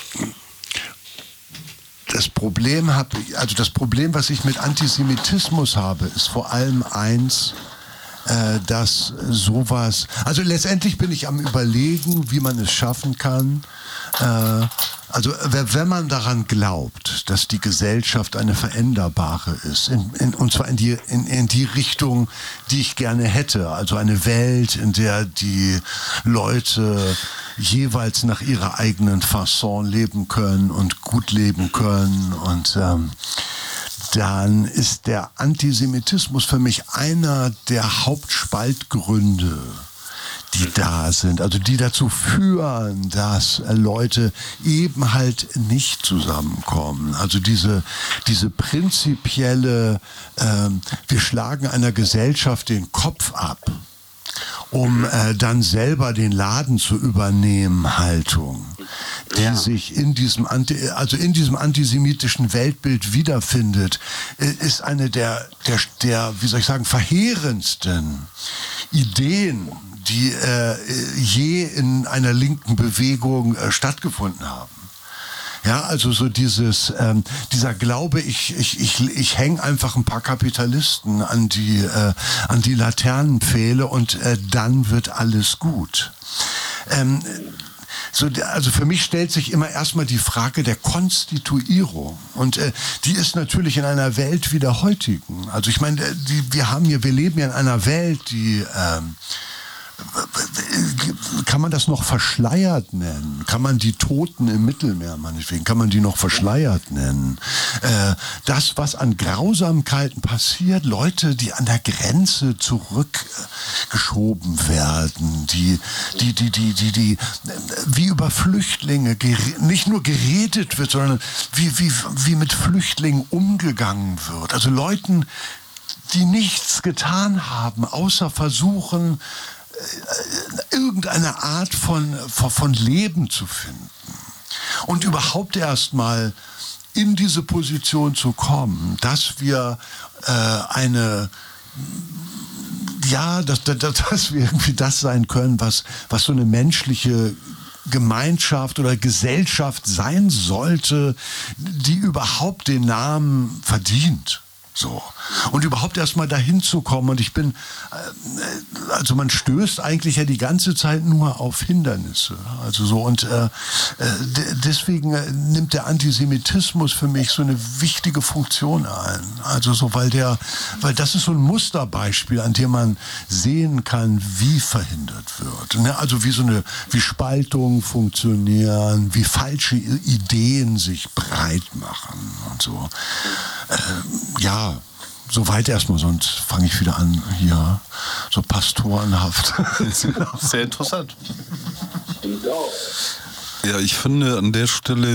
D: Das Problem, was ich mit Antisemitismus habe, ist vor allem eins, dass sowas, also letztendlich bin ich am Überlegen, wie man es schaffen kann, also wenn man daran glaubt, dass die Gesellschaft eine veränderbare ist, und zwar in die Richtung, die ich gerne hätte, also eine Welt, in der die Leute jeweils nach ihrer eigenen Fasson leben können und gut leben können und dann ist der Antisemitismus für mich einer der Hauptspaltgründe, die da sind, also die dazu führen, dass Leute eben halt nicht zusammenkommen. Also diese prinzipielle, wir schlagen einer Gesellschaft den Kopf ab, um dann selber den Laden zu übernehmen, Haltung, die sich in diesem antisemitischen Weltbild wiederfindet, ist eine der wie soll ich sagen, verheerendsten Ideen, die je in einer linken Bewegung stattgefunden haben. Ja, also so dieser Glaube, ich hänge einfach ein paar Kapitalisten an die Laternenpfähle und dann wird alles gut. Also für mich stellt sich immer erstmal die Frage der Konstituierung und die ist natürlich in einer Welt wie der heutigen. Also ich meine, wir leben ja in einer Welt, die kann man das noch verschleiert nennen? Kann man die Toten im Mittelmeer meinetwegen, kann man die noch verschleiert nennen? Das, was an Grausamkeiten passiert, Leute, die an der Grenze zurückgeschoben werden, die wie über Flüchtlinge nicht nur geredet wird, sondern wie mit Flüchtlingen umgegangen wird. Also Leuten, die nichts getan haben, außer versuchen, irgendeine Art von Leben zu finden und überhaupt erstmal in diese Position zu kommen, dass wir dass wir irgendwie das sein können, was so eine menschliche Gemeinschaft oder Gesellschaft sein sollte, die überhaupt den Namen verdient. So. Und überhaupt erstmal dahin zu kommen. Und ich bin, also man stößt eigentlich ja die ganze Zeit nur auf Hindernisse. Also so, und deswegen nimmt der Antisemitismus für mich so eine wichtige Funktion ein. Also so, weil das ist so ein Musterbeispiel, an dem man sehen kann, wie verhindert wird. Ne? Also wie Spaltungen funktionieren, wie falsche Ideen sich breit machen und so. Ja, soweit erstmal, sonst fange ich wieder an, hier so pastorenhaft.
C: Sehr interessant.
B: Ja, ich finde, an der Stelle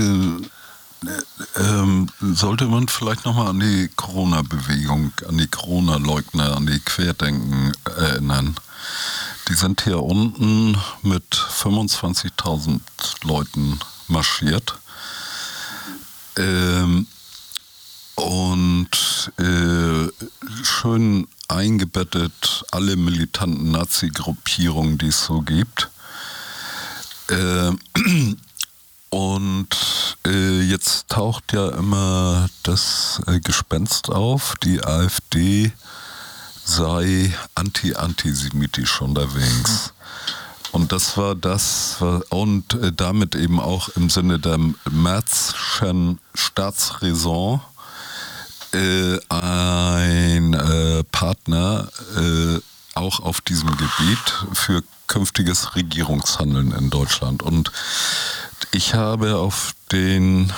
B: sollte man vielleicht nochmal an die Corona-Bewegung, an die Corona-Leugner, an die Querdenken erinnern. Die sind hier unten mit 25.000 Leuten marschiert. Und schön eingebettet alle militanten Nazi-Gruppierungen, die es so gibt. Und jetzt taucht ja immer das Gespenst auf, die AfD sei antisemitisch unterwegs. Und das war und damit eben auch im Sinne der Merzschen Staatsräson ein Partner auch auf diesem Gebiet für künftiges Regierungshandeln in Deutschland. Und ich habe auf den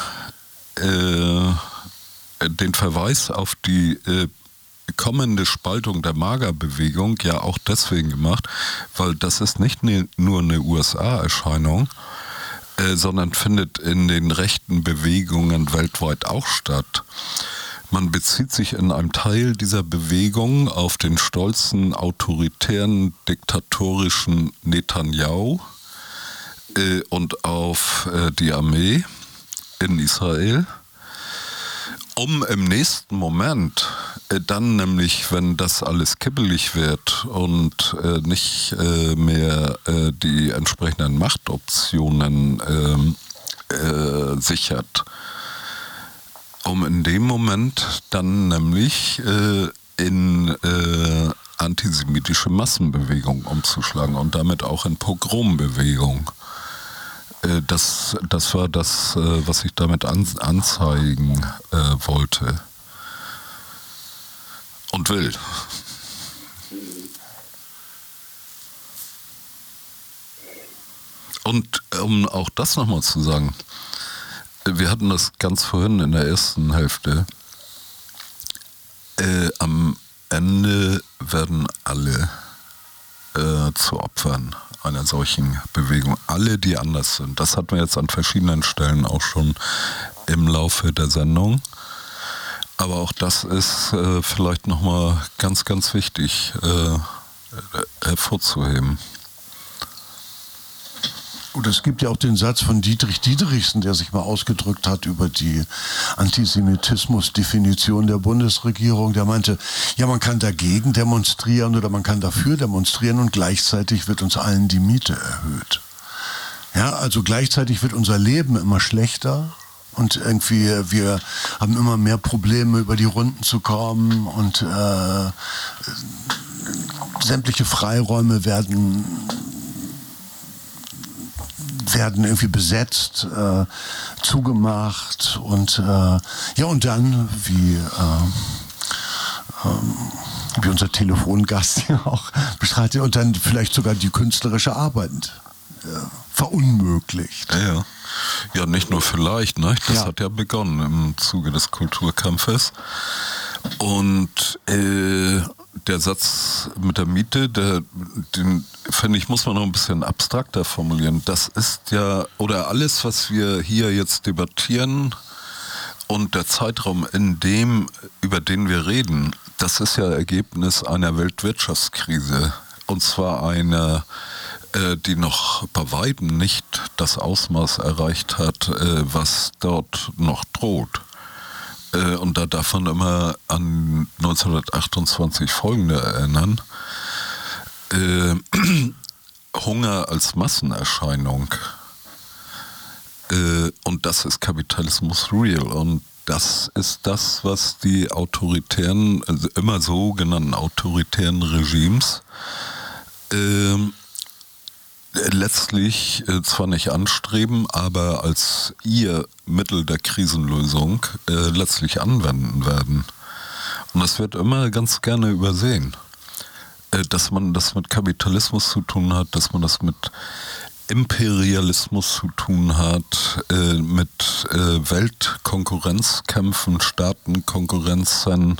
B: Verweis auf die kommende Spaltung der Magerbewegung ja auch deswegen gemacht, weil das ist nicht nur eine USA-Erscheinung, sondern findet in den rechten Bewegungen weltweit auch statt. Man bezieht sich in einem Teil dieser Bewegung auf den stolzen, autoritären, diktatorischen Netanyahu und auf die Armee in Israel, um im nächsten Moment dann nämlich, wenn das alles kippelig wird und nicht mehr die entsprechenden Machtoptionen sichert, um in dem Moment dann nämlich in antisemitische Massenbewegung umzuschlagen und damit auch in Pogrombewegung. Das war das, was ich damit anzeigen wollte und will. Und um auch das nochmal zu sagen, wir hatten das ganz vorhin in der ersten Hälfte. Am Ende werden alle zu Opfern einer solchen Bewegung. Alle, die anders sind. Das hatten wir jetzt an verschiedenen Stellen auch schon im Laufe der Sendung. Aber auch das ist vielleicht nochmal ganz, ganz wichtig hervorzuheben.
D: Und es gibt ja auch den Satz von Dietrich Dietrichsen, der sich mal ausgedrückt hat über die Antisemitismus-Definition der Bundesregierung. Der meinte, ja, man kann dagegen demonstrieren oder man kann dafür demonstrieren und gleichzeitig wird uns allen die Miete erhöht. Ja, also gleichzeitig wird unser Leben immer schlechter und irgendwie wir haben immer mehr Probleme, über die Runden zu kommen und sämtliche Freiräume werden irgendwie besetzt, zugemacht und und dann, wie unser Telefongast hier auch beschreibt, und dann vielleicht sogar die künstlerische Arbeit verunmöglicht.
B: Ja, nicht nur vielleicht, ne? Das hat ja begonnen im Zuge des Kulturkampfes. Und der Satz mit der Miete, den finde ich, muss man noch ein bisschen abstrakter formulieren. Das ist ja, oder alles, was wir hier jetzt debattieren und der Zeitraum, über den wir reden, das ist ja Ergebnis einer Weltwirtschaftskrise. Und zwar einer, die noch bei weitem nicht das Ausmaß erreicht hat, was dort noch droht. Und da darf man immer an 1928 folgende erinnern. Hunger als Massenerscheinung. Und das ist Kapitalismus real. Und das ist das, was die autoritären, also immer sogenannten autoritären Regimes letztlich zwar nicht anstreben, aber als ihr Mittel der Krisenlösung letztlich anwenden werden. Und das wird immer ganz gerne übersehen, dass man das mit Kapitalismus zu tun hat, dass man das mit Imperialismus zu tun hat, mit Weltkonkurrenzkämpfen, Staatenkonkurrenzen,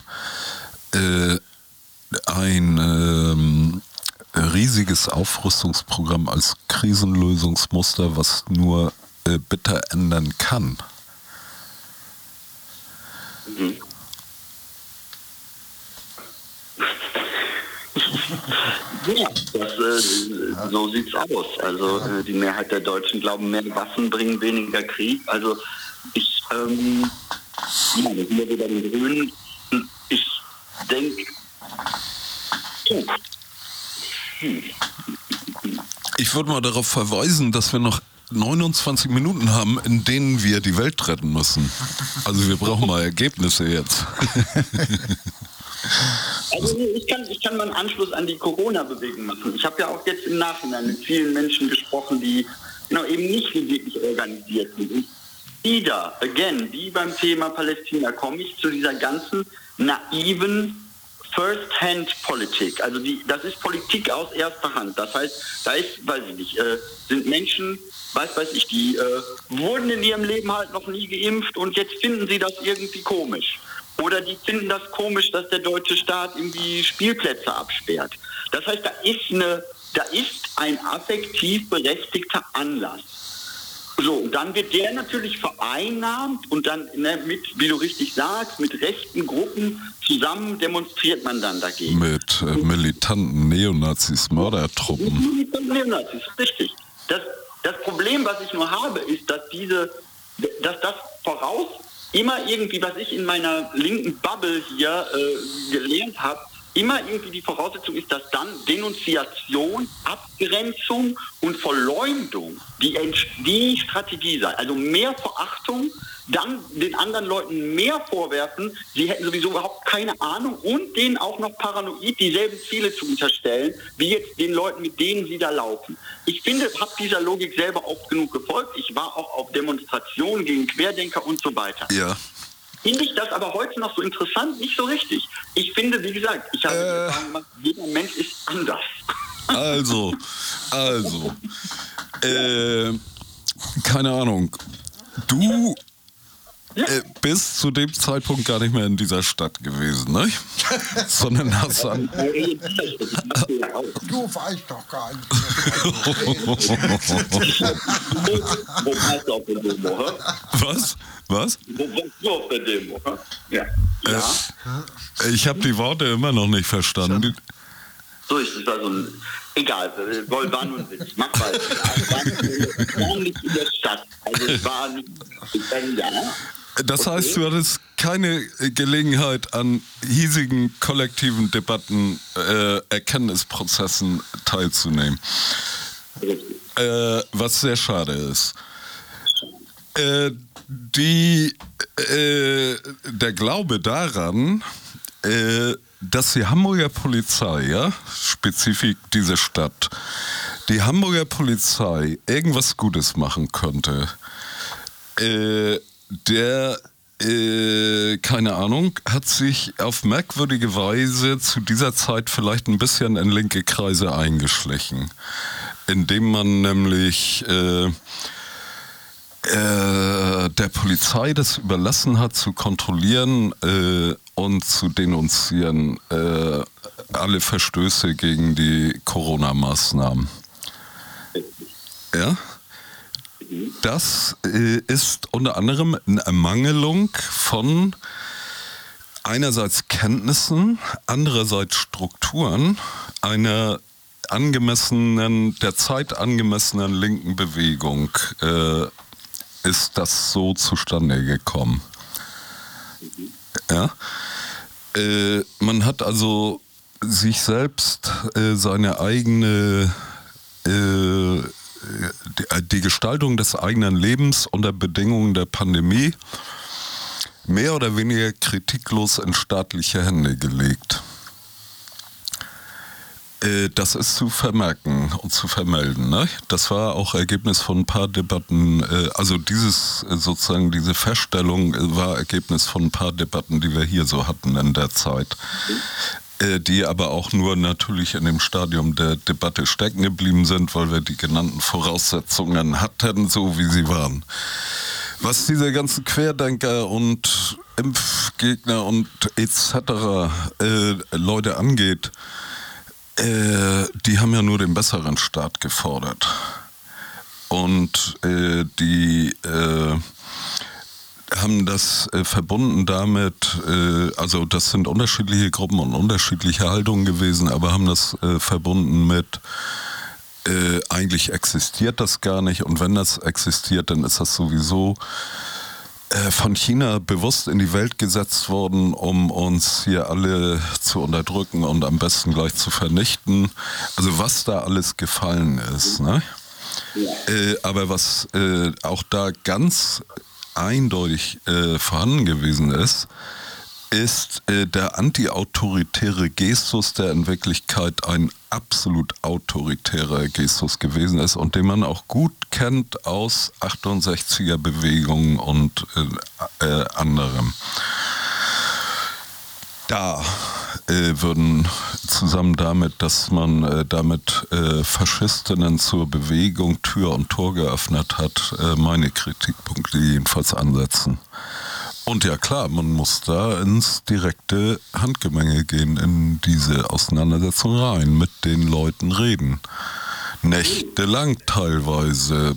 B: ein riesiges Aufrüstungsprogramm als Krisenlösungsmuster, was nur bitter ändern kann.
A: Mhm. Ja, so sieht's aus. Also die Mehrheit der Deutschen glauben, mehr Waffen bringen weniger Krieg. Also ich, wir sind ja wieder den Grünen. Ich denke,
B: ich würde mal darauf verweisen, dass wir noch 29 Minuten haben, in denen wir die Welt retten müssen. Also wir brauchen mal Ergebnisse jetzt.
A: Also ich kann mal einen Anschluss an die Corona-Bewegung machen. Ich habe ja auch jetzt im Nachhinein mit vielen Menschen gesprochen, die eben nicht wirklich organisiert sind. Und wieder, wie beim Thema Palästina, komme ich zu dieser ganzen naiven First-Hand-Politik. Also das ist Politik aus erster Hand. Das heißt, da ist, weiß ich nicht, sind Menschen, weiß ich, die wurden in ihrem Leben halt noch nie geimpft und jetzt finden sie das irgendwie komisch. Oder die finden das komisch, dass der deutsche Staat irgendwie Spielplätze absperrt. Das heißt, da ist ein affektiv berechtigter Anlass. So, und dann wird der natürlich vereinnahmt und dann mit, wie du richtig sagst, mit rechten Gruppen zusammen demonstriert man dann dagegen.
B: Mit militanten Neonazis, Mördertruppen.
A: Militanten Neonazis, richtig. Das Problem, was ich nur habe, ist, dass das voraus immer irgendwie, was ich in meiner linken Bubble hier gelernt habe, immer irgendwie die Voraussetzung ist, dass dann Denunziation, Abgrenzung und Verleumdung die Strategie sei. Also mehr Verachtung, dann den anderen Leuten mehr vorwerfen, sie hätten sowieso überhaupt keine Ahnung und denen auch noch paranoid dieselben Ziele zu unterstellen, wie jetzt den Leuten, mit denen sie da laufen. Ich finde, habe dieser Logik selber oft genug gefolgt. Ich war auch auf Demonstrationen gegen Querdenker und so weiter.
B: Ja.
A: Finde ich das aber heute noch so interessant? Nicht so richtig. Ich finde, wie gesagt, ich habe die Erfahrung gemacht, jeder Mensch ist anders.
B: Also, keine Ahnung. Du bist zu dem Zeitpunkt gar nicht mehr in dieser Stadt gewesen, ne? Sondern hast an...
D: Du weißt doch gar nicht.
A: Wo warst du auf der Demo, hä?
B: Was?
A: Wo warst du auf der Demo, hä? Ja.
B: Ich habe die Worte immer noch nicht verstanden.
A: So ist es also egal, war nur ein Witz. Mach weiter. Ich war nicht in der Stadt. Also es war nicht
B: Das heißt, du hattest keine Gelegenheit, an hiesigen kollektiven Debatten, Erkenntnisprozessen teilzunehmen. Was sehr schade ist. Der Glaube daran, dass die Hamburger Polizei, ja, spezifisch diese Stadt, die Hamburger Polizei irgendwas Gutes machen könnte, keine Ahnung, hat sich auf merkwürdige Weise zu dieser Zeit vielleicht ein bisschen in linke Kreise eingeschlichen, indem man nämlich der Polizei das überlassen hat, zu kontrollieren und zu denunzieren alle Verstöße gegen die Corona-Maßnahmen. Ja? Das ist unter anderem eine Ermangelung von einerseits Kenntnissen, andererseits Strukturen einer der Zeit angemessenen linken Bewegung ist das so zustande gekommen. Ja? Man hat also sich selbst seine eigene die Gestaltung des eigenen Lebens unter Bedingungen der Pandemie mehr oder weniger kritiklos in staatliche Hände gelegt. Das ist zu vermerken und zu vermelden. Ne? Das war auch Ergebnis von ein paar Debatten, also diese Feststellung war Ergebnis von ein paar Debatten, die wir hier so hatten in der Zeit. Die aber auch nur natürlich in dem Stadium der Debatte stecken geblieben sind, weil wir die genannten Voraussetzungen hatten, so wie sie waren. Was diese ganzen Querdenker und Impfgegner und etc. Leute angeht, die haben ja nur den besseren Staat gefordert. Und die haben das verbunden damit, also das sind unterschiedliche Gruppen und unterschiedliche Haltungen gewesen, aber haben das verbunden mit, eigentlich existiert das gar nicht, und wenn das existiert, dann ist das sowieso von China bewusst in die Welt gesetzt worden, um uns hier alle zu unterdrücken und am besten gleich zu vernichten. Also was da alles gefallen ist. Ne? Aber was auch da ganz eindeutig vorhanden gewesen ist der anti-autoritäre Gestus, der in Wirklichkeit ein absolut autoritärer Gestus gewesen ist und den man auch gut kennt aus 68er Bewegungen und anderem. Da würden zusammen damit, dass man damit Faschistinnen zur Bewegung Tür und Tor geöffnet hat, meine Kritikpunkte jedenfalls ansetzen. Und ja klar, man muss da ins direkte Handgemenge gehen, in diese Auseinandersetzung rein, mit den Leuten reden. Nächtelang teilweise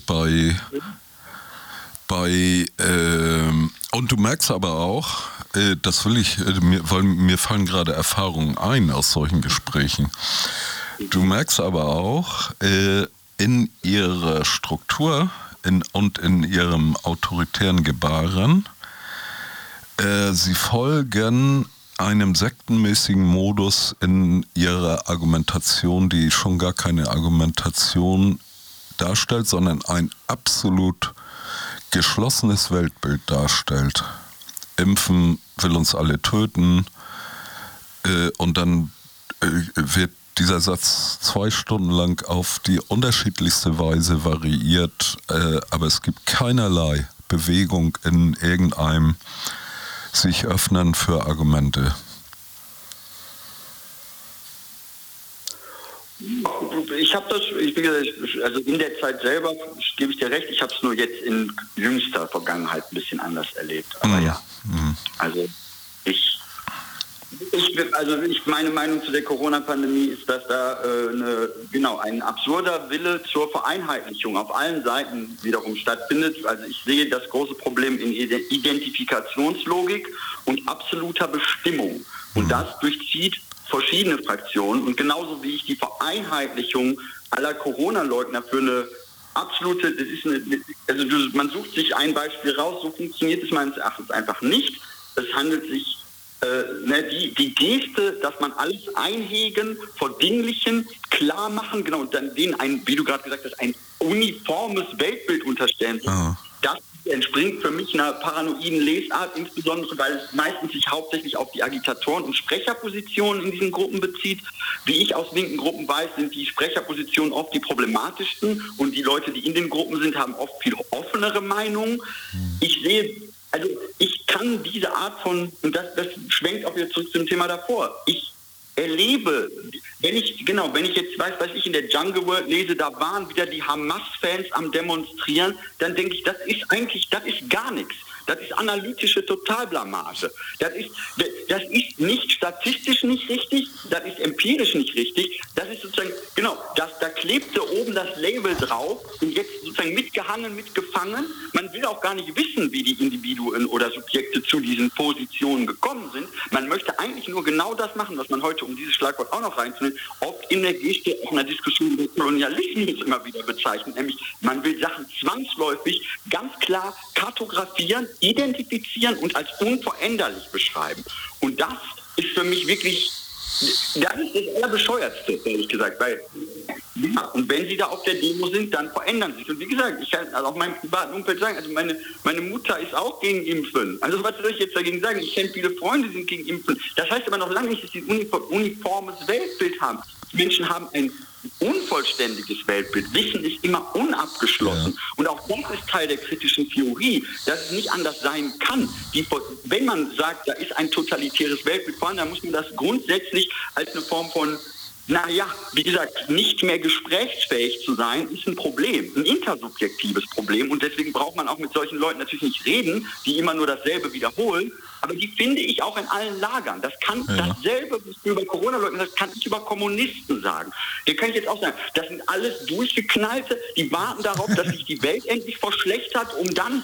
B: und du merkst aber auch, das will ich, weil mir fallen gerade Erfahrungen ein aus solchen Gesprächen. Du merkst aber auch in ihrer Struktur und in ihrem autoritären Gebaren, sie folgen einem sektenmäßigen Modus in ihrer Argumentation, die schon gar keine Argumentation darstellt, sondern ein absolut geschlossenes Weltbild darstellt. Impfen will uns alle töten, und dann wird dieser Satz 2 Stunden lang auf die unterschiedlichste Weise variiert, aber es gibt keinerlei Bewegung in irgendeinem sich öffnen für Argumente.
A: Ich habe das, also in der Zeit selber gebe ich dir recht, ich habe es nur jetzt in jüngster Vergangenheit ein bisschen anders erlebt. Aber ja, also meine Meinung zu der Corona-Pandemie ist, dass da ein absurder Wille zur Vereinheitlichung auf allen Seiten wiederum stattfindet. Also ich sehe das große Problem in Identifikationslogik und absoluter Bestimmung. Und das durchzieht verschiedene Fraktionen. Und genauso wie ich die Vereinheitlichung aller Corona-Leugner für eine absolute, man sucht sich ein Beispiel raus, so funktioniert es meines Erachtens einfach nicht. Es handelt sich die Geste, dass man alles einhegen, verdinglichen, klar machen, genau, und dann denen wie du gerade gesagt hast, ein uniformes Weltbild unterstellen. Das entspringt für mich einer paranoiden Lesart, insbesondere weil es meistens sich hauptsächlich auf die Agitatoren und Sprecherpositionen in diesen Gruppen bezieht. Wie ich aus linken Gruppen weiß, sind die Sprecherpositionen oft die problematischsten, und die Leute, die in den Gruppen sind, haben oft viel offenere Meinungen. Ich kann diese Art von, und das schwenkt auch wieder zurück zum Thema davor, ich erlebe, wenn ich jetzt weiß, was ich in der Jungle World lese, da waren wieder die Hamas-Fans am Demonstrieren, dann denke ich, das ist gar nichts. Das ist analytische Totalblamage. Das ist nicht statistisch nicht richtig, das ist empirisch nicht richtig. Das ist sozusagen, da klebte oben das Label drauf und jetzt sozusagen mitgehangen, mitgefangen. Man will auch gar nicht wissen, wie die Individuen oder Subjekte zu diesen Positionen gekommen sind. Man möchte eigentlich nur genau das machen, was man heute, um dieses Schlagwort auch noch reinzunehmen, oft in der Geste auch in der Diskussion über Kolonialismus immer wieder bezeichnet. Nämlich, man will Sachen zwangsläufig ganz klar kartografieren, identifizieren und als unveränderlich beschreiben. Und das ist für mich wirklich, das ist das Allerbescheuertste, ehrlich gesagt, weil Ja, und wenn sie da auf der Demo sind, dann verändern sie sich. Und wie gesagt, ich kann also auch meinem privaten Umfeld sagen, also meine Mutter ist auch gegen Impfen. Also was soll ich jetzt dagegen sagen? Ich kenne viele Freunde, die sind gegen Impfen. Das heißt aber noch lange nicht, dass sie ein uniformes Weltbild haben. Menschen haben ein unvollständiges Weltbild. Wissen ist immer unabgeschlossen. Ja. Und auch das ist Teil der kritischen Theorie, dass es nicht anders sein kann. Wenn man sagt, da ist ein totalitäres Weltbild vorhanden, dann muss man das grundsätzlich als eine Form von, naja, wie gesagt, nicht mehr gesprächsfähig zu sein, ist ein Problem, ein intersubjektives Problem. Und deswegen braucht man auch mit solchen Leuten natürlich nicht reden, die immer nur dasselbe wiederholen. Aber die finde ich auch in allen Lagern. Das kann dasselbe, was du über Corona leugnen, das kann ich über Kommunisten sagen. Hier kann ich jetzt auch sagen, das sind alles Durchgeknallte, die warten darauf, dass sich die Welt endlich verschlechtert, um dann,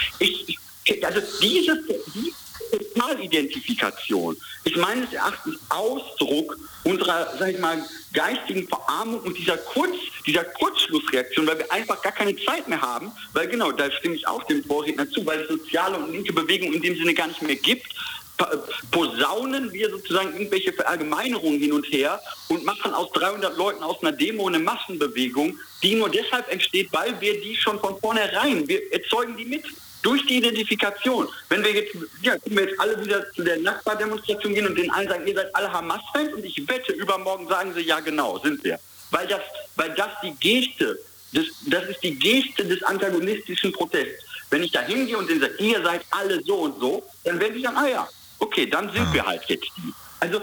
A: diese Totalidentifikation ist meines Erachtens Ausdruck unserer, sag ich mal, geistigen Verarmung und dieser Kurzschlussreaktion, weil wir einfach gar keine Zeit mehr haben, weil genau, da stimme ich auch dem Vorredner zu, weil es soziale und linke Bewegungen in dem Sinne gar nicht mehr gibt, posaunen wir sozusagen irgendwelche Verallgemeinerungen hin und her und machen aus 300 Leuten aus einer Demo eine Massenbewegung, die nur deshalb entsteht, weil wir die schon von vornherein, wir erzeugen die mit. Durch die Identifikation. Wenn wir jetzt, können wir jetzt alle wieder zu der Nachbardemonstration gehen und den allen sagen, ihr seid alle Hamas-Fans und ich wette, übermorgen sagen sie, ja genau, sind wir. Weil das die Geste, das ist die Geste des antagonistischen Protests. Wenn ich da hingehe und denen sage, ihr seid alle so und so, dann werden die sagen, ah ja, okay, dann sind wir halt jetzt die.